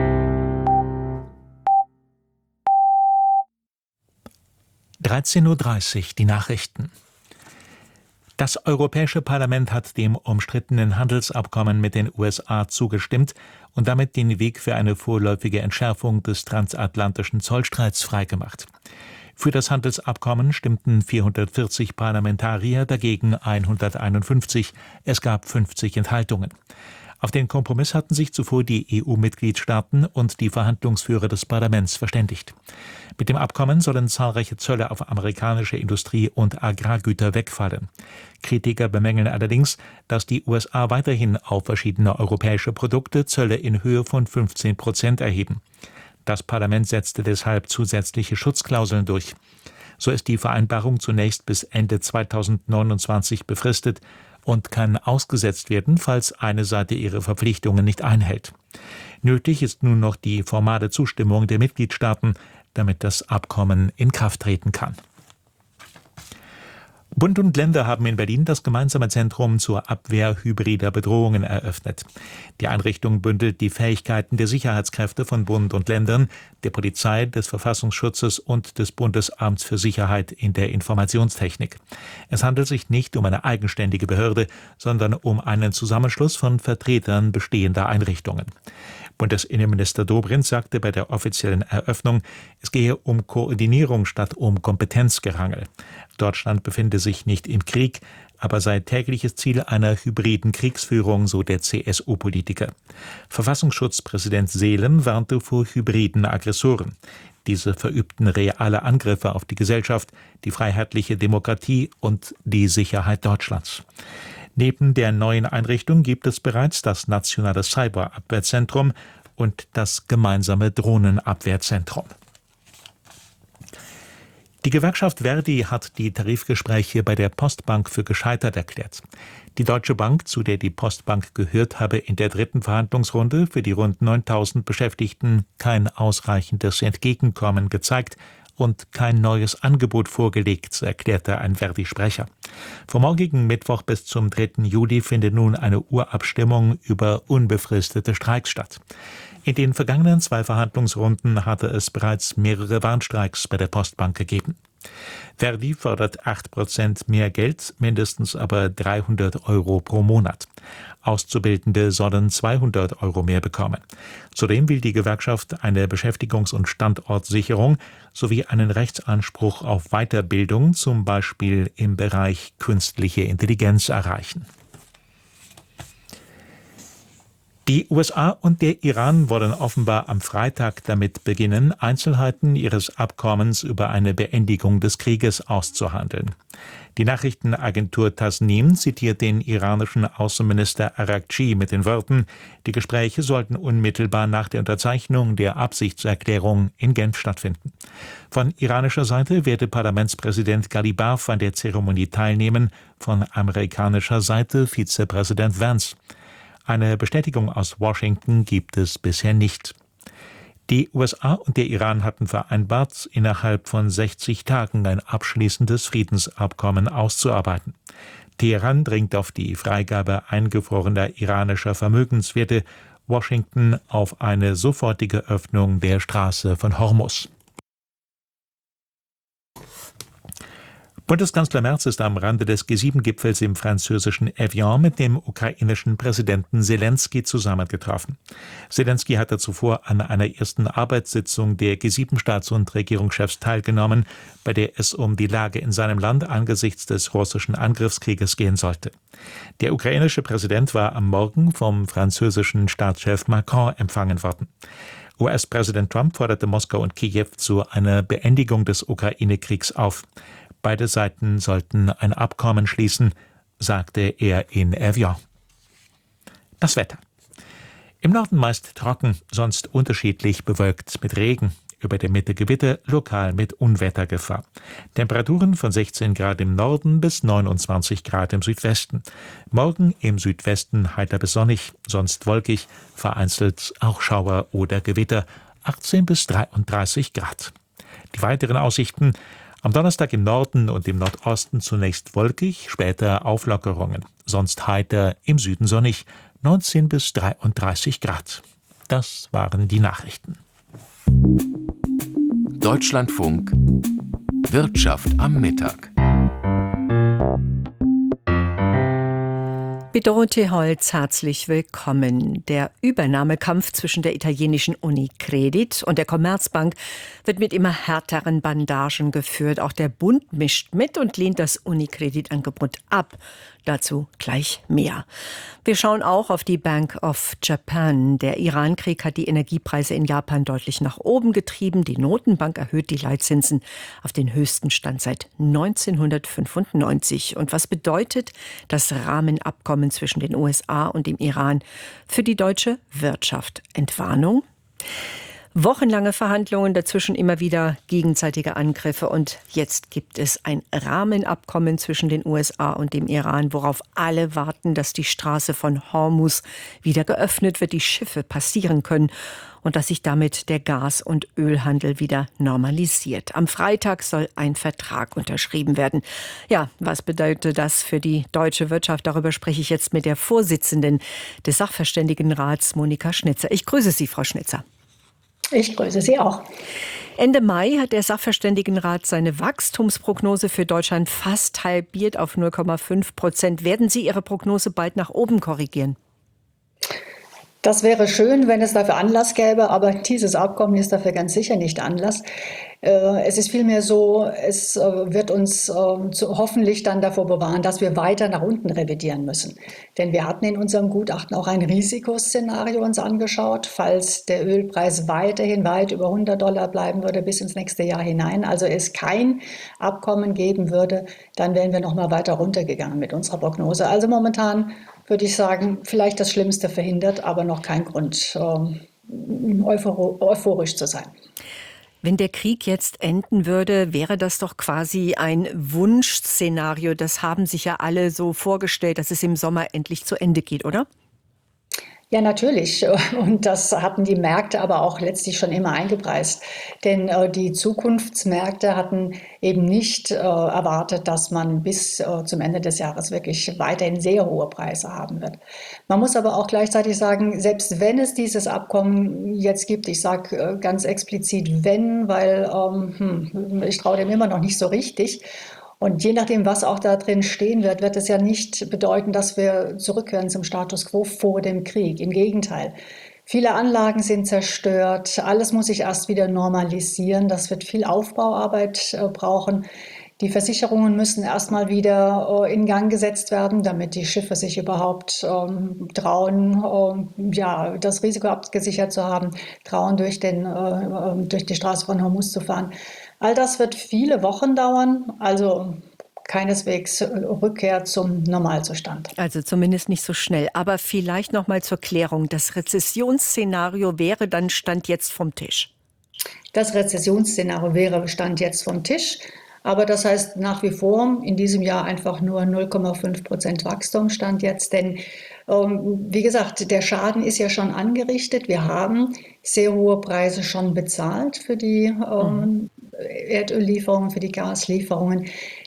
dreizehn Uhr dreißig, die Nachrichten. Das Europäische Parlament hat dem umstrittenen Handelsabkommen mit den U S A zugestimmt und damit den Weg für eine vorläufige Entschärfung des transatlantischen Zollstreits freigemacht. Für das Handelsabkommen stimmten vierhundertvierzig Parlamentarier, dagegen hunderteinundfünfzig. Es gab fünfzig Enthaltungen. Auf den Kompromiss hatten sich zuvor die E U-Mitgliedstaaten und die Verhandlungsführer des Parlaments verständigt. Mit dem Abkommen sollen zahlreiche Zölle auf amerikanische Industrie- und Agrargüter wegfallen. Kritiker bemängeln allerdings, dass die U S A weiterhin auf verschiedene europäische Produkte Zölle in Höhe von fünfzehn Prozent erheben. Das Parlament setzte deshalb zusätzliche Schutzklauseln durch. So ist die Vereinbarung zunächst bis Ende zweitausendneunundzwanzig befristet und kann ausgesetzt werden, falls eine Seite ihre Verpflichtungen nicht einhält. Nötig ist nun noch die formale Zustimmung der Mitgliedstaaten, damit das Abkommen in Kraft treten kann. Bund und Länder haben in Berlin das gemeinsame Zentrum zur Abwehr hybrider Bedrohungen eröffnet. Die Einrichtung bündelt die Fähigkeiten der Sicherheitskräfte von Bund und Ländern, der Polizei, des Verfassungsschutzes und des Bundesamts für Sicherheit in der Informationstechnik. Es handelt sich nicht um eine eigenständige Behörde, sondern um einen Zusammenschluss von Vertretern bestehender Einrichtungen. Bundesinnenminister Dobrindt sagte bei der offiziellen Eröffnung, es gehe um Koordinierung statt um Kompetenzgerangel. Deutschland befinde sich nicht im Krieg, aber sei tägliches Ziel einer hybriden Kriegsführung, so der C S U-Politiker. Verfassungsschutzpräsident Seelen warnte vor hybriden Aggressoren. Diese verübten reale Angriffe auf die Gesellschaft, die freiheitliche Demokratie und die Sicherheit Deutschlands. Neben der neuen Einrichtung gibt es bereits das Nationale Cyberabwehrzentrum und das gemeinsame Drohnenabwehrzentrum. Die Gewerkschaft Verdi hat die Tarifgespräche bei der Postbank für gescheitert erklärt. Die Deutsche Bank, zu der die Postbank gehört, habe in der dritten Verhandlungsrunde für die rund neuntausend Beschäftigten kein ausreichendes Entgegenkommen gezeigt und kein neues Angebot vorgelegt, erklärte ein Verdi-Sprecher. Vom morgigen Mittwoch bis zum dritten Juli findet nun eine Urabstimmung über unbefristete Streiks statt. In den vergangenen zwei Verhandlungsrunden hatte es bereits mehrere Warnstreiks bei der Postbank gegeben. Verdi fordert acht Prozent mehr Geld, mindestens aber dreihundert Euro pro Monat. Auszubildende sollen zweihundert Euro mehr bekommen. Zudem will die Gewerkschaft eine Beschäftigungs- und Standortsicherung sowie einen Rechtsanspruch auf Weiterbildung, zum Beispiel im Bereich künstliche Intelligenz, erreichen. Die U S A und der Iran wollen offenbar am Freitag damit beginnen, Einzelheiten ihres Abkommens über eine Beendigung des Krieges auszuhandeln. Die Nachrichtenagentur Tasnim zitiert den iranischen Außenminister Araghchi mit den Worten, die Gespräche sollten unmittelbar nach der Unterzeichnung der Absichtserklärung in Genf stattfinden. Von iranischer Seite werde Parlamentspräsident Ghalibaf an der Zeremonie teilnehmen, von amerikanischer Seite Vizepräsident Vance. Eine Bestätigung aus Washington gibt es bisher nicht. Die U S A und der Iran hatten vereinbart, innerhalb von sechzig Tagen ein abschließendes Friedensabkommen auszuarbeiten. Teheran dringt auf die Freigabe eingefrorener iranischer Vermögenswerte, Washington auf eine sofortige Öffnung der Straße von Hormuz. Bundeskanzler Merz ist am Rande des G sieben Gipfels im französischen Evian mit dem ukrainischen Präsidenten Selenskyj zusammengetroffen. Selenskyj hatte zuvor an einer ersten Arbeitssitzung der G sieben Staats- und Regierungschefs teilgenommen, bei der es um die Lage in seinem Land angesichts des russischen Angriffskrieges gehen sollte. Der ukrainische Präsident war am Morgen vom französischen Staatschef Macron empfangen worden. U S-Präsident Trump forderte Moskau und Kiew zu einer Beendigung des Ukraine-Kriegs auf. Beide Seiten sollten ein Abkommen schließen, sagte er in Evian. Das Wetter. Im Norden meist trocken, sonst unterschiedlich bewölkt mit Regen. Über der Mitte Gewitter, lokal mit Unwettergefahr. Temperaturen von sechzehn Grad im Norden bis neunundzwanzig Grad im Südwesten. Morgen im Südwesten heiter bis sonnig, sonst wolkig, vereinzelt auch Schauer oder Gewitter, achtzehn bis dreiunddreißig Grad. Die weiteren Aussichten: am Donnerstag im Norden und im Nordosten zunächst wolkig, später Auflockerungen. Sonst heiter, im Süden sonnig, neunzehn bis dreiunddreißig Grad. Das waren die Nachrichten. Deutschlandfunk Wirtschaft am Mittag. Mit Dorothee Holz herzlich willkommen. Der Übernahmekampf zwischen der italienischen Unicredit und der Commerzbank wird mit immer härteren Bandagen geführt. Auch der Bund mischt mit und lehnt das Unicredit-Angebot ab. Dazu gleich mehr. Wir schauen auch auf die Bank of Japan. Der Iran-Krieg hat die Energiepreise in Japan deutlich nach oben getrieben. Die Notenbank erhöht die Leitzinsen auf den höchsten Stand seit neunzehnhundertfünfundneunzig. Und was bedeutet das Rahmenabkommen zwischen den U S A und dem Iran für die deutsche Wirtschaft? Entwarnung? Wochenlange Verhandlungen, dazwischen immer wieder gegenseitige Angriffe und jetzt gibt es ein Rahmenabkommen zwischen den U S A und dem Iran, worauf alle warten, dass die Straße von Hormuz wieder geöffnet wird, die Schiffe passieren können und dass sich damit der Gas- und Ölhandel wieder normalisiert. Am Freitag soll ein Vertrag unterschrieben werden. Ja, was bedeutet das für die deutsche Wirtschaft? Darüber spreche ich jetzt mit der Vorsitzenden des Sachverständigenrats, Monika Schnitzer. Ich grüße Sie, Frau Schnitzer. Ich grüße Sie auch. Ende Mai hat der Sachverständigenrat seine Wachstumsprognose für Deutschland fast halbiert auf null Komma fünf Prozent. Werden Sie Ihre Prognose bald nach oben korrigieren? Das wäre schön, wenn es dafür Anlass gäbe, aber dieses Abkommen ist dafür ganz sicher nicht Anlass. Es ist vielmehr so, es wird uns hoffentlich dann davor bewahren, dass wir weiter nach unten revidieren müssen. Denn wir hatten in unserem Gutachten auch ein Risikoszenario uns angeschaut, falls der Ölpreis weiterhin weit über hundert Dollar bleiben würde bis ins nächste Jahr hinein, also es kein Abkommen geben würde, dann wären wir noch mal weiter runtergegangen mit unserer Prognose. Also momentan würde ich sagen, vielleicht das Schlimmste verhindert, aber noch kein Grund, äh, euphorisch zu sein. Wenn der Krieg jetzt enden würde, wäre das doch quasi ein Wunschszenario. Das haben sich ja alle so vorgestellt, dass es im Sommer endlich zu Ende geht, oder? Ja, natürlich. Und das hatten die Märkte aber auch letztlich schon immer eingepreist. Denn äh, die Zukunftsmärkte hatten eben nicht äh, erwartet, dass man bis äh, zum Ende des Jahres wirklich weiterhin sehr hohe Preise haben wird. Man muss aber auch gleichzeitig sagen, selbst wenn es dieses Abkommen jetzt gibt, ich sage äh, ganz explizit wenn, weil ähm, hm, ich traue dem immer noch nicht so richtig. Und je nachdem, was auch da drin stehen wird, wird es ja nicht bedeuten, dass wir zurückkehren zum Status quo vor dem Krieg. Im Gegenteil. Viele Anlagen sind zerstört. Alles muss sich erst wieder normalisieren. Das wird viel Aufbauarbeit äh, brauchen. Die Versicherungen müssen erstmal wieder äh, in Gang gesetzt werden, damit die Schiffe sich überhaupt ähm, trauen, äh, ja, das Risiko abgesichert zu haben, trauen, durch, den, äh, durch die Straße von Hormuz zu fahren. All das wird viele Wochen dauern, also keineswegs Rückkehr zum Normalzustand. Also zumindest nicht so schnell. Aber vielleicht noch mal zur Klärung. Das Rezessionsszenario wäre dann Stand jetzt vom Tisch? Das Rezessionsszenario wäre Stand jetzt vom Tisch. Aber das heißt nach wie vor in diesem Jahr einfach nur null Komma fünf Prozent Wachstum Stand jetzt. Denn ähm, wie gesagt, der Schaden ist ja schon angerichtet. Wir haben sehr hohe Preise schon bezahlt für die ähm, Erdöllieferungen, für die Gaslieferungen.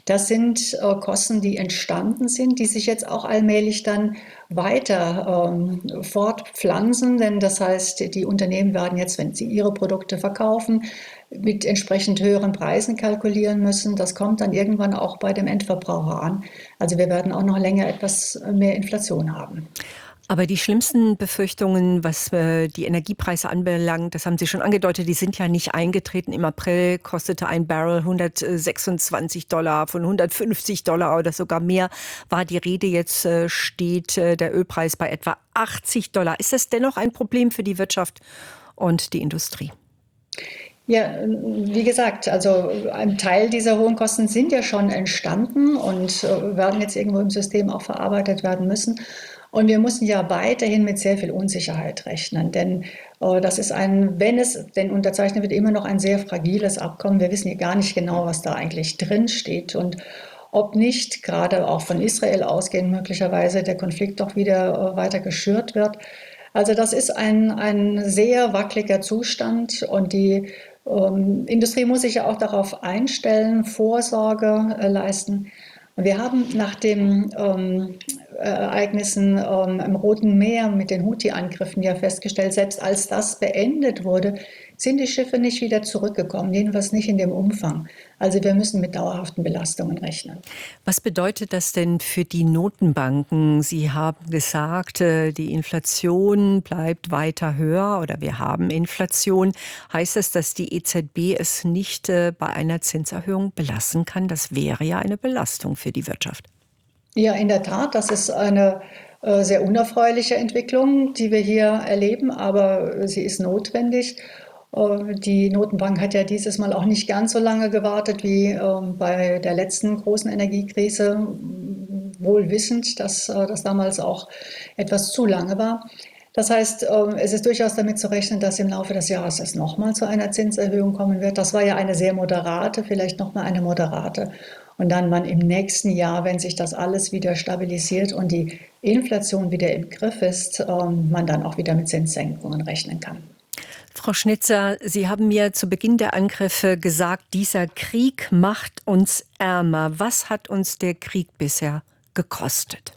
Das sind äh, Kosten, die entstanden sind, die sich jetzt auch allmählich dann weiter ähm, fortpflanzen. Denn das heißt, die Unternehmen werden jetzt, wenn sie ihre Produkte verkaufen, mit entsprechend höheren Preisen kalkulieren müssen. Das kommt dann irgendwann auch bei dem Endverbraucher an. Also wir werden auch noch länger etwas mehr Inflation haben. Aber die schlimmsten Befürchtungen, was äh, die Energiepreise anbelangt, das haben Sie schon angedeutet, die sind ja nicht eingetreten. Im April kostete ein Barrel hundertsechsundzwanzig Dollar, von hundertfünfzig Dollar oder sogar mehr war die Rede. Jetzt äh, steht äh, der Ölpreis bei etwa achtzig Dollar. Ist das dennoch ein Problem für die Wirtschaft und die Industrie? Ja, wie gesagt, also ein Teil dieser hohen Kosten sind ja schon entstanden und äh, werden jetzt irgendwo im System auch verarbeitet werden müssen. Und wir müssen ja weiterhin mit sehr viel Unsicherheit rechnen, denn äh, das ist ein, wenn es denn unterzeichnet wird, immer noch ein sehr fragiles Abkommen. Wir wissen ja gar nicht genau, was da eigentlich drin steht und ob nicht, gerade auch von Israel ausgehend, möglicherweise der Konflikt doch wieder äh, weiter geschürt wird. Also das ist ein, ein sehr wackeliger Zustand und die ähm, Industrie muss sich ja auch darauf einstellen, Vorsorge äh, leisten. Und wir haben nach den ähm, Ereignissen ähm, im Roten Meer mit den Houthi-Angriffen ja festgestellt, selbst als das beendet wurde, sind die Schiffe nicht wieder zurückgekommen, jedenfalls nicht in dem Umfang. Also wir müssen mit dauerhaften Belastungen rechnen. Was bedeutet das denn für die Notenbanken? Sie haben gesagt, die Inflation bleibt weiter höher oder wir haben Inflation. Heißt das, dass die E Z B es nicht bei einer Zinserhöhung belassen kann? Das wäre ja eine Belastung für die Wirtschaft. Ja, in der Tat, das ist eine äh, sehr unerfreuliche Entwicklung, die wir hier erleben, aber sie ist notwendig. Äh, die Notenbank hat ja dieses Mal auch nicht ganz so lange gewartet wie äh, bei der letzten großen Energiekrise, wohl wissend, dass äh, das damals auch etwas zu lange war. Das heißt, äh, es ist durchaus damit zu rechnen, dass im Laufe des Jahres es nochmal zu einer Zinserhöhung kommen wird. Das war ja eine sehr moderate, vielleicht nochmal eine moderate. Und dann man im nächsten Jahr, wenn sich das alles wieder stabilisiert und die Inflation wieder im Griff ist, man dann auch wieder mit Zinssenkungen rechnen kann. Frau Schnitzer, Sie haben mir zu Beginn der Angriffe gesagt, dieser Krieg macht uns ärmer. Was hat uns der Krieg bisher gekostet?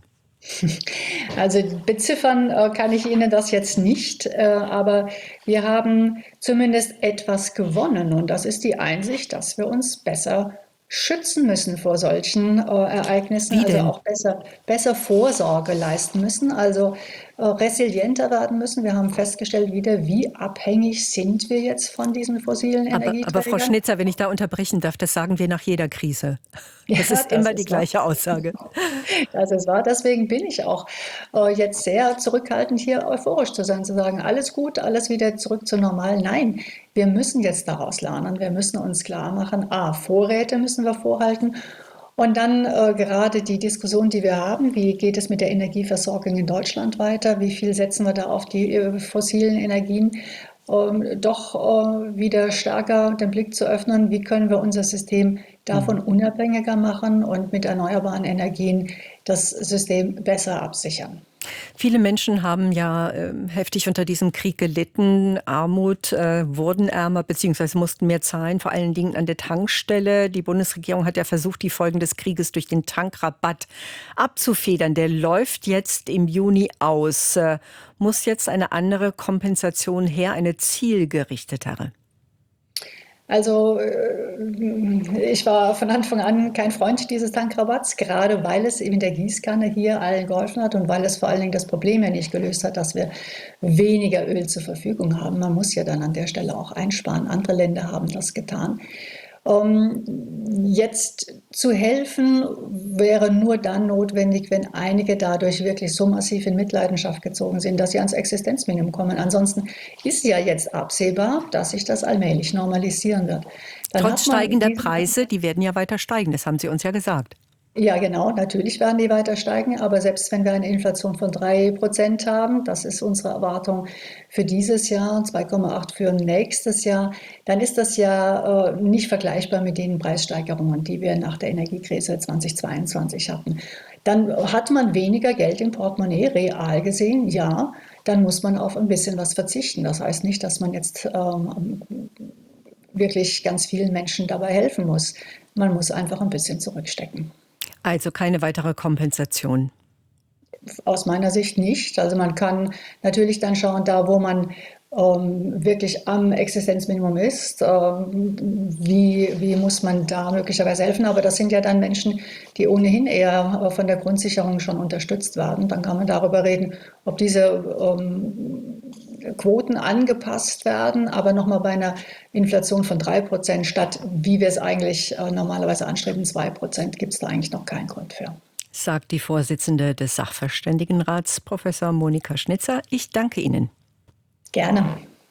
Also beziffern äh, kann ich Ihnen das jetzt nicht, äh, aber wir haben zumindest etwas gewonnen. Und das ist die Einsicht, dass wir uns besser schützen müssen vor solchen äh, Ereignissen, also auch besser, besser Vorsorge leisten müssen, also äh, resilienter werden müssen. Wir haben festgestellt wieder, wie abhängig sind wir jetzt von diesen fossilen aber, Energieträgern. Aber Frau Schnitzer, wenn ich da unterbrechen darf, das sagen wir nach jeder Krise. Das ja, ist das immer ist die gleiche wahr. Aussage. Das ist wahr. Deswegen bin ich auch äh, jetzt sehr zurückhaltend, hier euphorisch zu sein, zu sagen, alles gut, alles wieder zurück zu normal. Nein, wir müssen jetzt daraus lernen. Wir müssen uns klar machen, a, Vorräte müssen wir vorhalten. Und dann äh, gerade die Diskussion, die wir haben, wie geht es mit der Energieversorgung in Deutschland weiter? Wie viel setzen wir da auf die äh, fossilen Energien? Um doch uh, wieder stärker den Blick zu öffnen, wie können wir unser System davon unabhängiger machen und mit erneuerbaren Energien das System besser absichern. Viele Menschen haben ja äh, heftig unter diesem Krieg gelitten. Armut, äh, wurden ärmer bzw. mussten mehr zahlen, vor allen Dingen an der Tankstelle. Die Bundesregierung hat ja versucht, die Folgen des Krieges durch den Tankrabatt abzufedern. Der läuft jetzt im Juni aus. Äh, muss jetzt eine andere Kompensation her, eine zielgerichtetere? Also ich war von Anfang an kein Freund dieses Tankrabatts, gerade weil es eben der Gießkanne hier allen geholfen hat und weil es vor allen Dingen das Problem ja nicht gelöst hat, dass wir weniger Öl zur Verfügung haben. Man muss ja dann an der Stelle auch einsparen. Andere Länder haben das getan. Um jetzt zu helfen, wäre nur dann notwendig, wenn einige dadurch wirklich so massiv in Mitleidenschaft gezogen sind, dass sie ans Existenzminimum kommen. Ansonsten ist ja jetzt absehbar, dass sich das allmählich normalisieren wird. Dann Trotz steigender Preise, die werden ja weiter steigen, das haben Sie uns ja gesagt. Ja, genau, natürlich werden die weiter steigen, aber selbst wenn wir eine Inflation von drei Prozent haben, das ist unsere Erwartung für dieses Jahr und zwei Komma acht für nächstes Jahr, dann ist das ja äh, nicht vergleichbar mit den Preissteigerungen, die wir nach der Energiekrise zweitausendzweiundzwanzig hatten. Dann hat man weniger Geld im Portemonnaie, real gesehen, ja, dann muss man auf ein bisschen was verzichten. Das heißt nicht, dass man jetzt ähm, wirklich ganz vielen Menschen dabei helfen muss. Man muss einfach ein bisschen zurückstecken. Also keine weitere Kompensation? Aus meiner Sicht nicht. Also man kann natürlich dann schauen, da wo man ähm, wirklich am Existenzminimum ist, ähm, wie, wie muss man da möglicherweise helfen. Aber das sind ja dann Menschen, die ohnehin eher von der Grundsicherung schon unterstützt werden. Dann kann man darüber reden, ob diese ähm, Quoten angepasst werden, aber nochmal bei einer Inflation von drei Prozent statt, wie wir es eigentlich äh, normalerweise anstreben, zwei Prozent, gibt es da eigentlich noch keinen Grund für. Sagt die Vorsitzende des Sachverständigenrats, Professor Monika Schnitzer. Ich danke Ihnen. Gerne.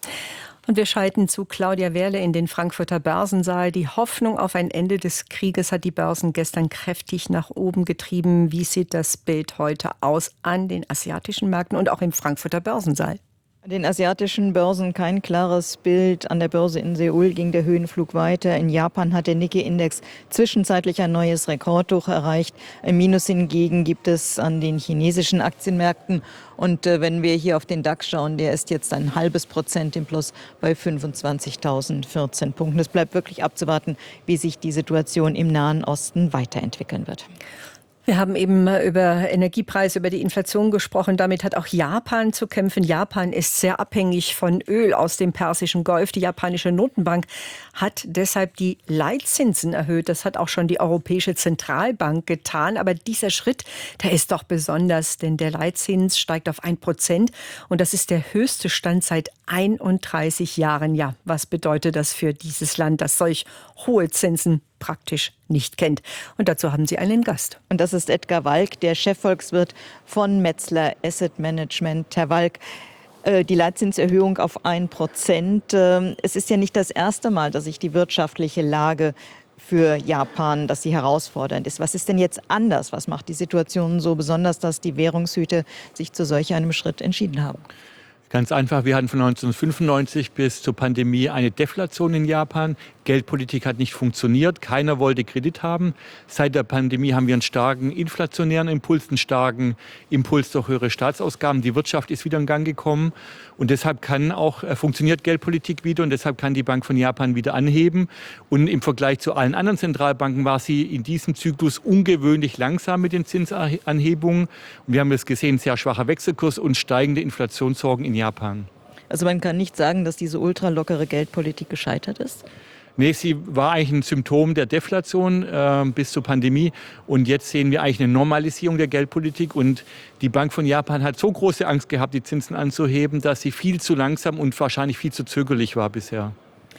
Und wir schalten zu Claudia Wehrle in den Frankfurter Börsensaal. Die Hoffnung auf ein Ende des Krieges hat die Börsen gestern kräftig nach oben getrieben. Wie sieht das Bild heute aus an den asiatischen Märkten und auch im Frankfurter Börsensaal? An den asiatischen Börsen kein klares Bild. An der Börse in Seoul ging der Höhenflug weiter. In Japan hat der Nikkei-Index zwischenzeitlich ein neues Rekordhoch erreicht. Ein Minus hingegen gibt es an den chinesischen Aktienmärkten. Und äh, wenn wir hier auf den DAX schauen, der ist jetzt ein halbes Prozent im Plus bei fünfundzwanzigtausendvierzehn Punkten. Es bleibt wirklich abzuwarten, wie sich die Situation im Nahen Osten weiterentwickeln wird. Wir haben eben über Energiepreise, über die Inflation gesprochen. Damit hat auch Japan zu kämpfen. Japan ist sehr abhängig von Öl aus dem Persischen Golf. Die japanische Notenbank hat deshalb die Leitzinsen erhöht. Das hat auch schon die Europäische Zentralbank getan. Aber dieser Schritt, der ist doch besonders, denn der Leitzins steigt auf ein Prozent. Und das ist der höchste Stand seit einunddreißig Jahren. Ja, was bedeutet das für dieses Land, das solch hohe Zinsen praktisch nicht kennt? Und dazu haben Sie einen Gast. Und das ist Edgar Walk, der Chefvolkswirt von Metzler Asset Management. Herr Walk, die Leitzinserhöhung auf ein Prozent. Es ist ja nicht das erste Mal, dass sich die wirtschaftliche Lage für Japan, dass sie herausfordernd ist. Was ist denn jetzt anders? Was macht die Situation so besonders, dass die Währungshüte sich zu solch einem Schritt entschieden haben? Ganz einfach, wir hatten von neunzehnhundertfünfundneunzig bis zur Pandemie eine Deflation in Japan. Geldpolitik hat nicht funktioniert, keiner wollte Kredit haben. Seit der Pandemie haben wir einen starken inflationären Impuls, einen starken Impuls durch höhere Staatsausgaben. Die Wirtschaft ist wieder in Gang gekommen und deshalb kann auch, äh, funktioniert Geldpolitik wieder und deshalb kann die Bank von Japan wieder anheben. Und im Vergleich zu allen anderen Zentralbanken war sie in diesem Zyklus ungewöhnlich langsam mit den Zinsanhebungen. Und wir haben es gesehen, sehr schwacher Wechselkurs und steigende Inflationssorgen in Japan. Also man kann nicht sagen, dass diese ultralockere Geldpolitik gescheitert ist? Nee, sie war eigentlich ein Symptom der Deflation äh, bis zur Pandemie. Und jetzt sehen wir eigentlich eine Normalisierung der Geldpolitik. Und die Bank von Japan hat so große Angst gehabt, die Zinsen anzuheben, dass sie viel zu langsam und wahrscheinlich viel zu zögerlich war bisher.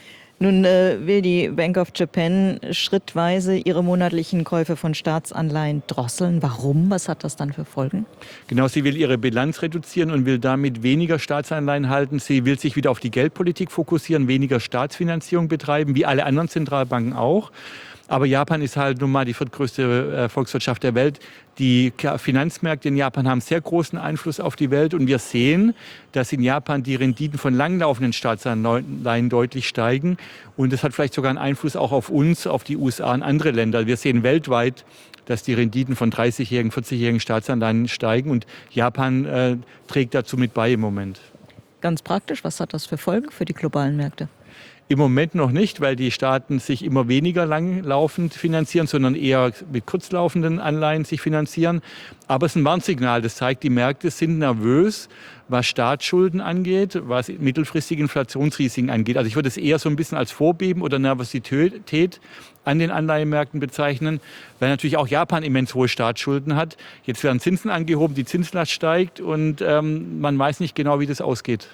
Nun äh, will die Bank of Japan schrittweise ihre monatlichen Käufe von Staatsanleihen drosseln. Warum? Was hat das dann für Folgen? Genau, sie will ihre Bilanz reduzieren und will damit weniger Staatsanleihen halten. Sie will sich wieder auf die Geldpolitik fokussieren, weniger Staatsfinanzierung betreiben, wie alle anderen Zentralbanken auch. Aber Japan ist halt nun mal die viertgrößte Volkswirtschaft der Welt. Die Finanzmärkte in Japan haben sehr großen Einfluss auf die Welt. Und wir sehen, dass in Japan die Renditen von langlaufenden Staatsanleihen deutlich steigen. Und das hat vielleicht sogar einen Einfluss auch auf uns, auf die U S A und andere Länder. Wir sehen weltweit, dass die Renditen von dreißigjährigen, vierzigjährigen Staatsanleihen steigen. Und Japan äh, trägt dazu mit bei im Moment. Ganz praktisch, was hat das für Folgen für die globalen Märkte? Im Moment noch nicht, weil die Staaten sich immer weniger langlaufend finanzieren, sondern eher mit kurzlaufenden Anleihen sich finanzieren. Aber es ist ein Warnsignal. Das zeigt, die Märkte sind nervös, was Staatsschulden angeht, was mittelfristige Inflationsrisiken angeht. Also ich würde es eher so ein bisschen als Vorbeben oder Nervosität an den Anleihenmärkten bezeichnen, weil natürlich auch Japan immens hohe Staatsschulden hat. Jetzt werden Zinsen angehoben, die Zinslast steigt und ähm, man weiß nicht genau, wie das ausgeht.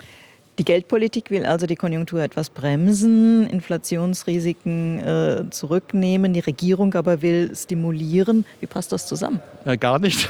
Die Geldpolitik will also die Konjunktur etwas bremsen, Inflationsrisiken äh, zurücknehmen. Die Regierung aber will stimulieren. Wie passt das zusammen? Ja, gar nicht.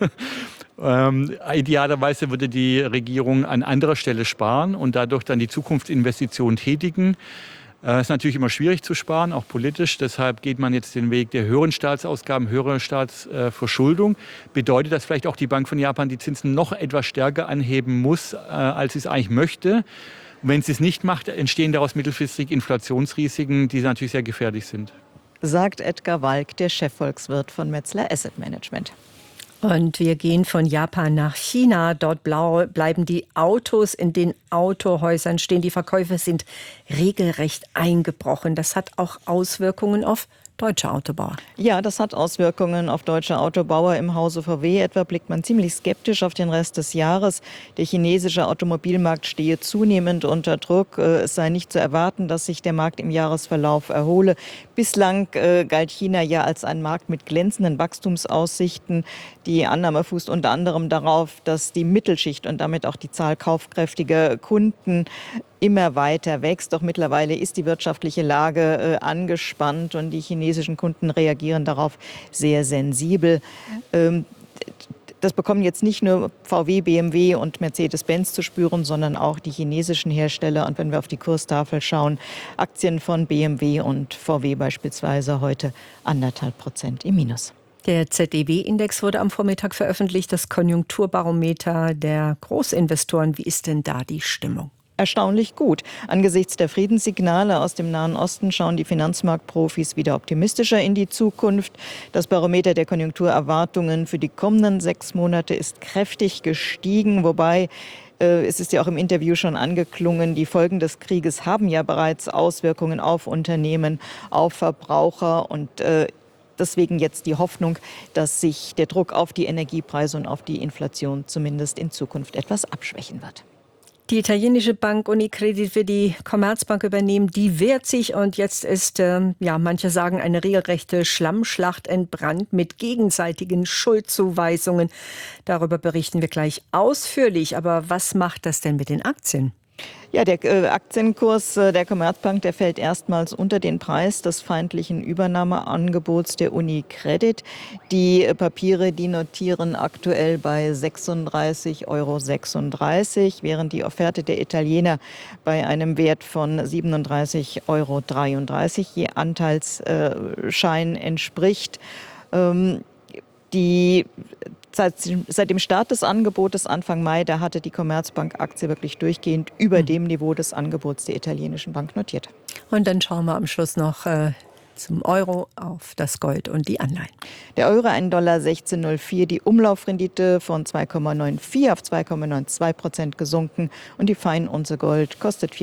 ähm, idealerweise würde die Regierung an anderer Stelle sparen und dadurch dann die Zukunftsinvestitionen tätigen. Es ist natürlich immer schwierig zu sparen, auch politisch. Deshalb geht man jetzt den Weg der höheren Staatsausgaben, höherer Staatsverschuldung. Bedeutet, dass vielleicht auch die Bank von Japan die Zinsen noch etwas stärker anheben muss, als sie es eigentlich möchte. Und wenn sie es nicht macht, entstehen daraus mittelfristig Inflationsrisiken, die natürlich sehr gefährlich sind. Sagt Edgar Walk, der Chefvolkswirt von Metzler Asset Management. Und wir gehen von Japan nach China. Dort blau bleiben die Autos in den Autohäusern stehen. Die Verkäufe sind regelrecht eingebrochen. Das hat auch Auswirkungen auf deutsche Autobauer. Ja, das hat Auswirkungen auf deutsche Autobauer. Im Hause V W etwa blickt man ziemlich skeptisch auf den Rest des Jahres. Der chinesische Automobilmarkt stehe zunehmend unter Druck. Es sei nicht zu erwarten, dass sich der Markt im Jahresverlauf erhole. Bislang äh, galt China ja als ein Markt mit glänzenden Wachstumsaussichten. Die Annahme fußt unter anderem darauf, dass die Mittelschicht und damit auch die Zahl kaufkräftiger Kunden immer weiter wächst. Doch mittlerweile ist die wirtschaftliche Lage äh, angespannt und die chinesischen Kunden reagieren darauf sehr sensibel. Ähm, das bekommen jetzt nicht nur V W, B M W und Mercedes-Benz zu spüren, sondern auch die chinesischen Hersteller. Und wenn wir auf die Kurstafel schauen, Aktien von B M W und V W beispielsweise heute anderthalb Prozent im Minus. Der Z E W-Index wurde am Vormittag veröffentlicht, das Konjunkturbarometer der Großinvestoren. Wie ist denn da die Stimmung? Erstaunlich gut. Angesichts der Friedenssignale aus dem Nahen Osten schauen die Finanzmarktprofis wieder optimistischer in die Zukunft. Das Barometer der Konjunkturerwartungen für die kommenden sechs Monate ist kräftig gestiegen, wobei äh, es ist ja auch im Interview schon angeklungen, die Folgen des Krieges haben ja bereits Auswirkungen auf Unternehmen, auf Verbraucher und äh, deswegen jetzt die Hoffnung, dass sich der Druck auf die Energiepreise und auf die Inflation zumindest in Zukunft etwas abschwächen wird. Die italienische Bank Unicredit will die Commerzbank übernehmen. Die wehrt sich und jetzt ist, ähm, ja, manche sagen, eine regelrechte Schlammschlacht entbrannt mit gegenseitigen Schuldzuweisungen. Darüber berichten wir gleich ausführlich. Aber was macht das denn mit den Aktien? Ja, der äh, Aktienkurs äh, der Commerzbank, der fällt erstmals unter den Preis des feindlichen Übernahmeangebots der Unicredit. Die äh, Papiere, die notieren aktuell bei sechsunddreißig Euro sechsunddreißig, während die Offerte der Italiener bei einem Wert von siebenunddreißig Euro dreiunddreißig je Anteilsschein entspricht. Ähm, die Seit, seit dem Start des Angebotes Anfang Mai, da hatte die Commerzbank-Aktie wirklich durchgehend über mhm. dem Niveau des Angebots der italienischen Bank notiert. Und dann schauen wir am Schluss noch äh, zum Euro auf das Gold und die Anleihen. Der Euro ein Dollar sechzehn Komma null vier, die Umlaufrendite von zwei Komma neun vier auf zwei Komma neun zwei Prozent gesunken und die Feinunze Gold kostet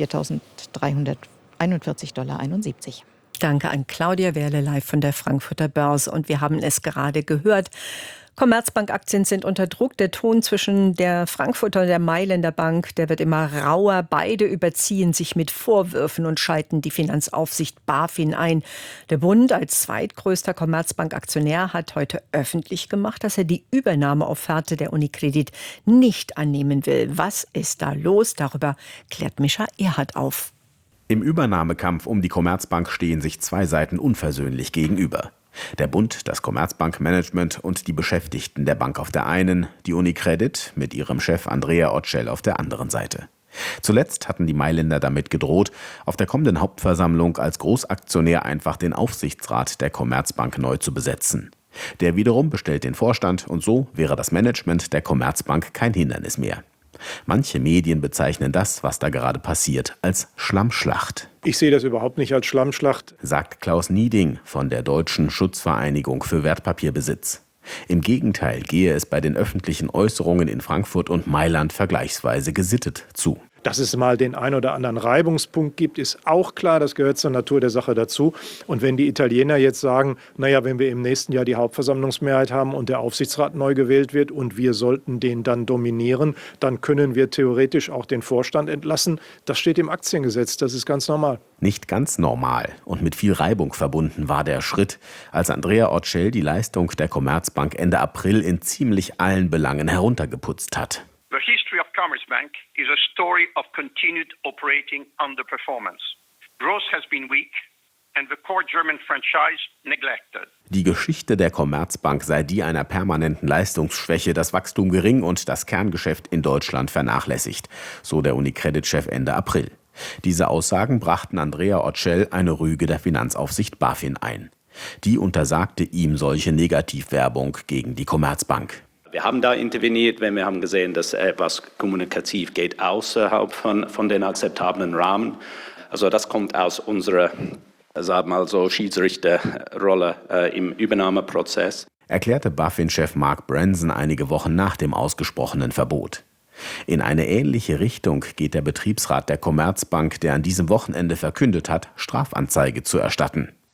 viertausenddreihunderteinundvierzig Dollar einundsiebzig. Danke an Claudia Werle live von der Frankfurter Börse. Und wir haben es gerade gehört. Commerzbank-Aktien sind unter Druck. Der Ton zwischen der Frankfurter und der Mailänder Bank, der wird immer rauer. Beide überziehen sich mit Vorwürfen und schalten die Finanzaufsicht BaFin ein. Der Bund als zweitgrößter Commerzbank-Aktionär hat heute öffentlich gemacht, dass er die Übernahmeofferte der Unicredit nicht annehmen will. Was ist da los? Darüber klärt Mischa Erhardt auf. Im Übernahmekampf um die Commerzbank stehen sich zwei Seiten unversöhnlich gegenüber. Der Bund, das Commerzbankmanagement und die Beschäftigten der Bank auf der einen, die Unicredit mit ihrem Chef Andrea Orcel auf der anderen Seite. Zuletzt hatten die Mailänder damit gedroht, auf der kommenden Hauptversammlung als Großaktionär einfach den Aufsichtsrat der Commerzbank neu zu besetzen. Der wiederum bestellt den Vorstand und so wäre das Management der Commerzbank kein Hindernis mehr. Manche Medien bezeichnen das, was da gerade passiert, als Schlammschlacht. Ich sehe das überhaupt nicht als Schlammschlacht, sagt Klaus Nieding von der Deutschen Schutzvereinigung für Wertpapierbesitz. Im Gegenteil gehe es bei den öffentlichen Äußerungen in Frankfurt und Mailand vergleichsweise gesittet zu. Dass es mal den ein oder anderen Reibungspunkt gibt, ist auch klar. Das gehört zur Natur der Sache dazu. Und wenn die Italiener jetzt sagen, naja, wenn wir im nächsten Jahr die Hauptversammlungsmehrheit haben und der Aufsichtsrat neu gewählt wird und wir sollten den dann dominieren, dann können wir theoretisch auch den Vorstand entlassen. Das steht im Aktiengesetz. Das ist ganz normal. Nicht ganz normal und mit viel Reibung verbunden war der Schritt, als Andrea Orcel die Leistung der Commerzbank Ende April in ziemlich allen Belangen heruntergeputzt hat. The history of Commerzbank is a story of continued operating underperformance. Growth has been weak and the core German franchise neglected. Die Geschichte der Commerzbank sei die einer permanenten Leistungsschwäche, das Wachstum gering und das Kerngeschäft in Deutschland vernachlässigt, so der Unicredit-Chef Ende April. Diese Aussagen brachten Andrea Orcel eine Rüge der Finanzaufsicht BaFin ein. Die untersagte ihm solche Negativwerbung gegen die Commerzbank. Wir haben da interveniert, wenn wir haben gesehen, dass etwas kommunikativ geht außerhalb von, von den akzeptablen Rahmen. Also das kommt aus unserer, sagen wir mal so, Schiedsrichterrolle äh, im Übernahmeprozess. Erklärte BaFin-Chef Mark Branson einige Wochen nach dem ausgesprochenen Verbot. In eine ähnliche Richtung geht der Betriebsrat der Commerzbank, der an diesem Wochenende verkündet hat, Strafanzeige zu erstatten.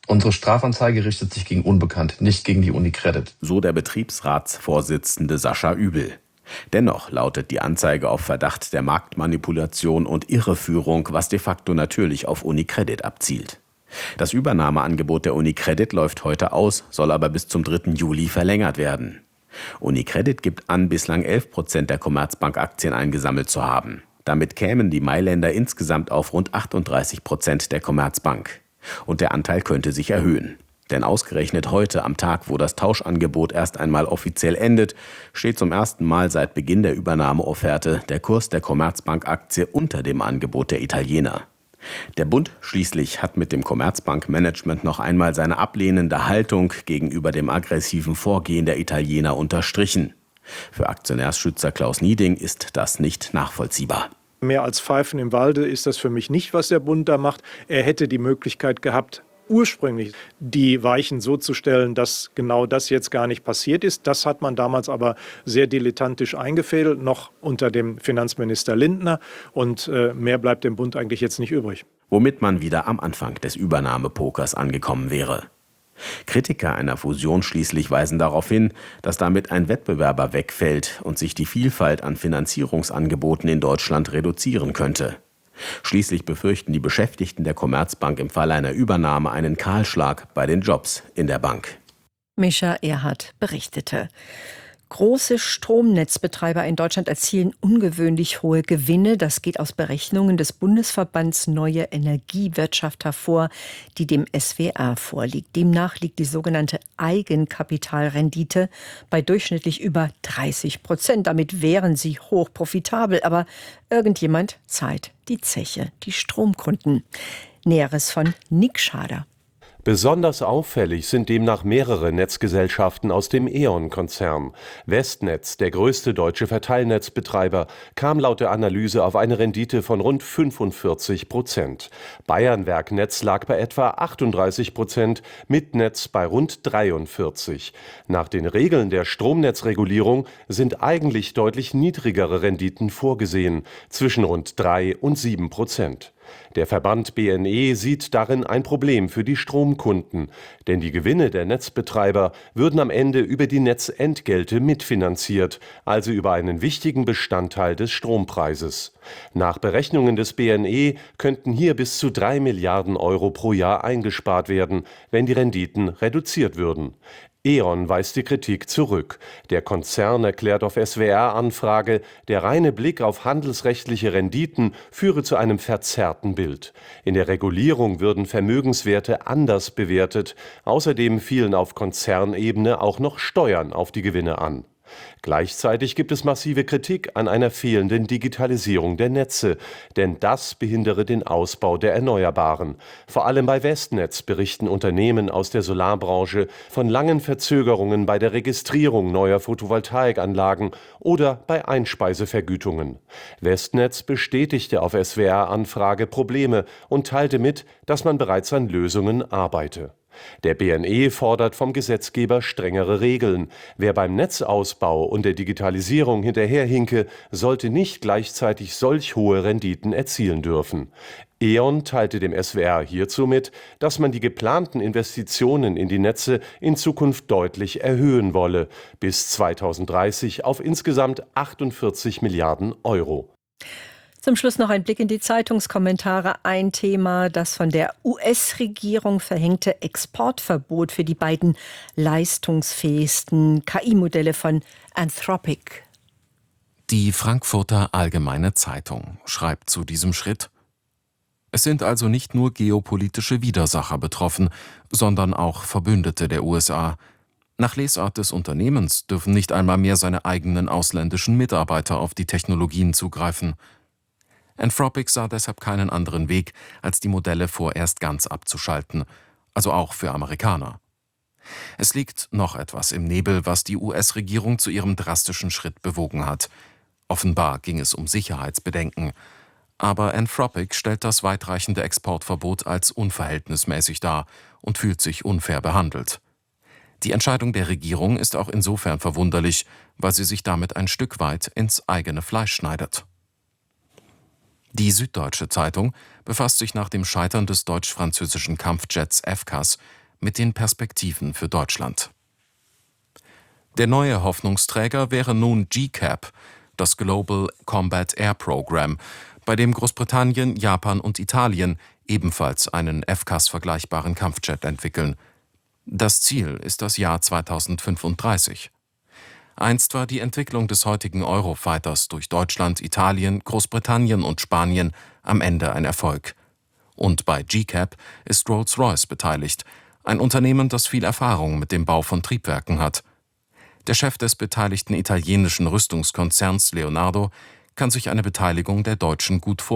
Unsere Strafanzeige richtet sich gegen Unbekannt, nicht gegen die UniCredit. So der Betriebsratsvorsitzende Sascha Übel. Dennoch lautet die Anzeige auf Verdacht der Marktmanipulation und Irreführung, was de facto natürlich auf UniCredit abzielt. Das Übernahmeangebot der UniCredit läuft heute aus, soll aber bis zum dritten Juli verlängert werden. UniCredit gibt an, bislang elf Prozent der Commerzbank-Aktien eingesammelt zu haben. Damit kämen die Mailänder insgesamt auf rund achtunddreißig Prozent der Commerzbank. Und der Anteil könnte sich erhöhen. Denn ausgerechnet heute, am Tag, wo das Tauschangebot erst einmal offiziell endet, steht zum ersten Mal seit Beginn der Übernahmeofferte der Kurs der Commerzbank-Aktie unter dem Angebot der Italiener. Der Bund schließlich hat mit dem Commerzbank-Management noch einmal seine ablehnende Haltung gegenüber dem aggressiven Vorgehen der Italiener unterstrichen. Für Aktionärsschützer Klaus Nieding ist das nicht nachvollziehbar. Mehr als Pfeifen im Walde ist das für mich nicht, was der Bund da macht. Er hätte die Möglichkeit gehabt, ursprünglich die Weichen so zu stellen, dass genau das jetzt gar nicht passiert ist. Das hat man damals aber sehr dilettantisch eingefädelt, noch unter dem Finanzminister Lindner. Und äh, mehr bleibt dem Bund eigentlich jetzt nicht übrig. Womit man wieder am Anfang des Übernahmepokers angekommen wäre. Kritiker einer Fusion schließlich weisen darauf hin, dass damit ein Wettbewerber wegfällt und sich die Vielfalt an Finanzierungsangeboten in Deutschland reduzieren könnte. Schließlich befürchten die Beschäftigten der Commerzbank im Fall einer Übernahme einen Kahlschlag bei den Jobs in der Bank. Mischa Erhardt berichtete. Große Stromnetzbetreiber in Deutschland erzielen ungewöhnlich hohe Gewinne. Das geht aus Berechnungen des Bundesverbands Neue Energiewirtschaft hervor, die dem S W R vorliegt. Demnach liegt die sogenannte Eigenkapitalrendite bei durchschnittlich über dreißig Prozent. Damit wären sie hoch profitabel. Aber irgendjemand zahlt die Zeche, die Stromkunden. Näheres von Nick Schader. Besonders auffällig sind demnach mehrere Netzgesellschaften aus dem E.ON-Konzern. Westnetz, der größte deutsche Verteilnetzbetreiber, kam laut der Analyse auf eine Rendite von rund fünfundvierzig Prozent. Bayernwerknetz lag bei etwa achtunddreißig Prozent, Mitnetz bei rund dreiundvierzig. Nach den Regeln der Stromnetzregulierung sind eigentlich deutlich niedrigere Renditen vorgesehen, zwischen rund drei und sieben Prozent. Der Verband B N E sieht darin ein Problem für die Stromkunden, denn die Gewinne der Netzbetreiber würden am Ende über die Netzentgelte mitfinanziert, also über einen wichtigen Bestandteil des Strompreises. Nach Berechnungen des B N E könnten hier bis zu drei Milliarden Euro pro Jahr eingespart werden, wenn die Renditen reduziert würden. E.ON weist die Kritik zurück. Der Konzern erklärt auf S W R-Anfrage, der reine Blick auf handelsrechtliche Renditen führe zu einem verzerrten Bild. In der Regulierung würden Vermögenswerte anders bewertet. Außerdem fielen auf Konzernebene auch noch Steuern auf die Gewinne an. Gleichzeitig gibt es massive Kritik an einer fehlenden Digitalisierung der Netze, denn das behindere den Ausbau der Erneuerbaren. Vor allem bei Westnetz berichten Unternehmen aus der Solarbranche von langen Verzögerungen bei der Registrierung neuer Photovoltaikanlagen oder bei Einspeisevergütungen. Westnetz bestätigte auf S W R-Anfrage Probleme und teilte mit, dass man bereits an Lösungen arbeite. Der B N E fordert vom Gesetzgeber strengere Regeln. Wer beim Netzausbau und der Digitalisierung hinterherhinke, sollte nicht gleichzeitig solch hohe Renditen erzielen dürfen. E.ON teilte dem S W R hierzu mit, dass man die geplanten Investitionen in die Netze in Zukunft deutlich erhöhen wolle, bis zweitausenddreißig auf insgesamt achtundvierzig Milliarden Euro. Zum Schluss noch ein Blick in die Zeitungskommentare. Ein Thema, das von der U S-Regierung verhängte Exportverbot für die beiden leistungsfähigsten K I-Modelle von Anthropic. Die Frankfurter Allgemeine Zeitung schreibt zu diesem Schritt: Es sind also nicht nur geopolitische Widersacher betroffen, sondern auch Verbündete der U S A. Nach Lesart des Unternehmens dürfen nicht einmal mehr seine eigenen ausländischen Mitarbeiter auf die Technologien zugreifen. Anthropic sah deshalb keinen anderen Weg, als die Modelle vorerst ganz abzuschalten, also auch für Amerikaner. Es liegt noch etwas im Nebel, was die U S-Regierung zu ihrem drastischen Schritt bewogen hat. Offenbar ging es um Sicherheitsbedenken. Aber Anthropic stellt das weitreichende Exportverbot als unverhältnismäßig dar und fühlt sich unfair behandelt. Die Entscheidung der Regierung ist auch insofern verwunderlich, weil sie sich damit ein Stück weit ins eigene Fleisch schneidet. Die Süddeutsche Zeitung befasst sich nach dem Scheitern des deutsch-französischen Kampfjets F C A S mit den Perspektiven für Deutschland. Der neue Hoffnungsträger wäre nun G CAP, das Global Combat Air Programme, bei dem Großbritannien, Japan und Italien ebenfalls einen F C A S-vergleichbaren Kampfjet entwickeln. Das Ziel ist das Jahr zweitausendfünfunddreißig. Einst war die Entwicklung des heutigen Eurofighters durch Deutschland, Italien, Großbritannien und Spanien am Ende ein Erfolg. Und bei G CAP ist Rolls-Royce beteiligt, ein Unternehmen, das viel Erfahrung mit dem Bau von Triebwerken hat. Der Chef des beteiligten italienischen Rüstungskonzerns Leonardo kann sich eine Beteiligung der Deutschen gut vorstellen.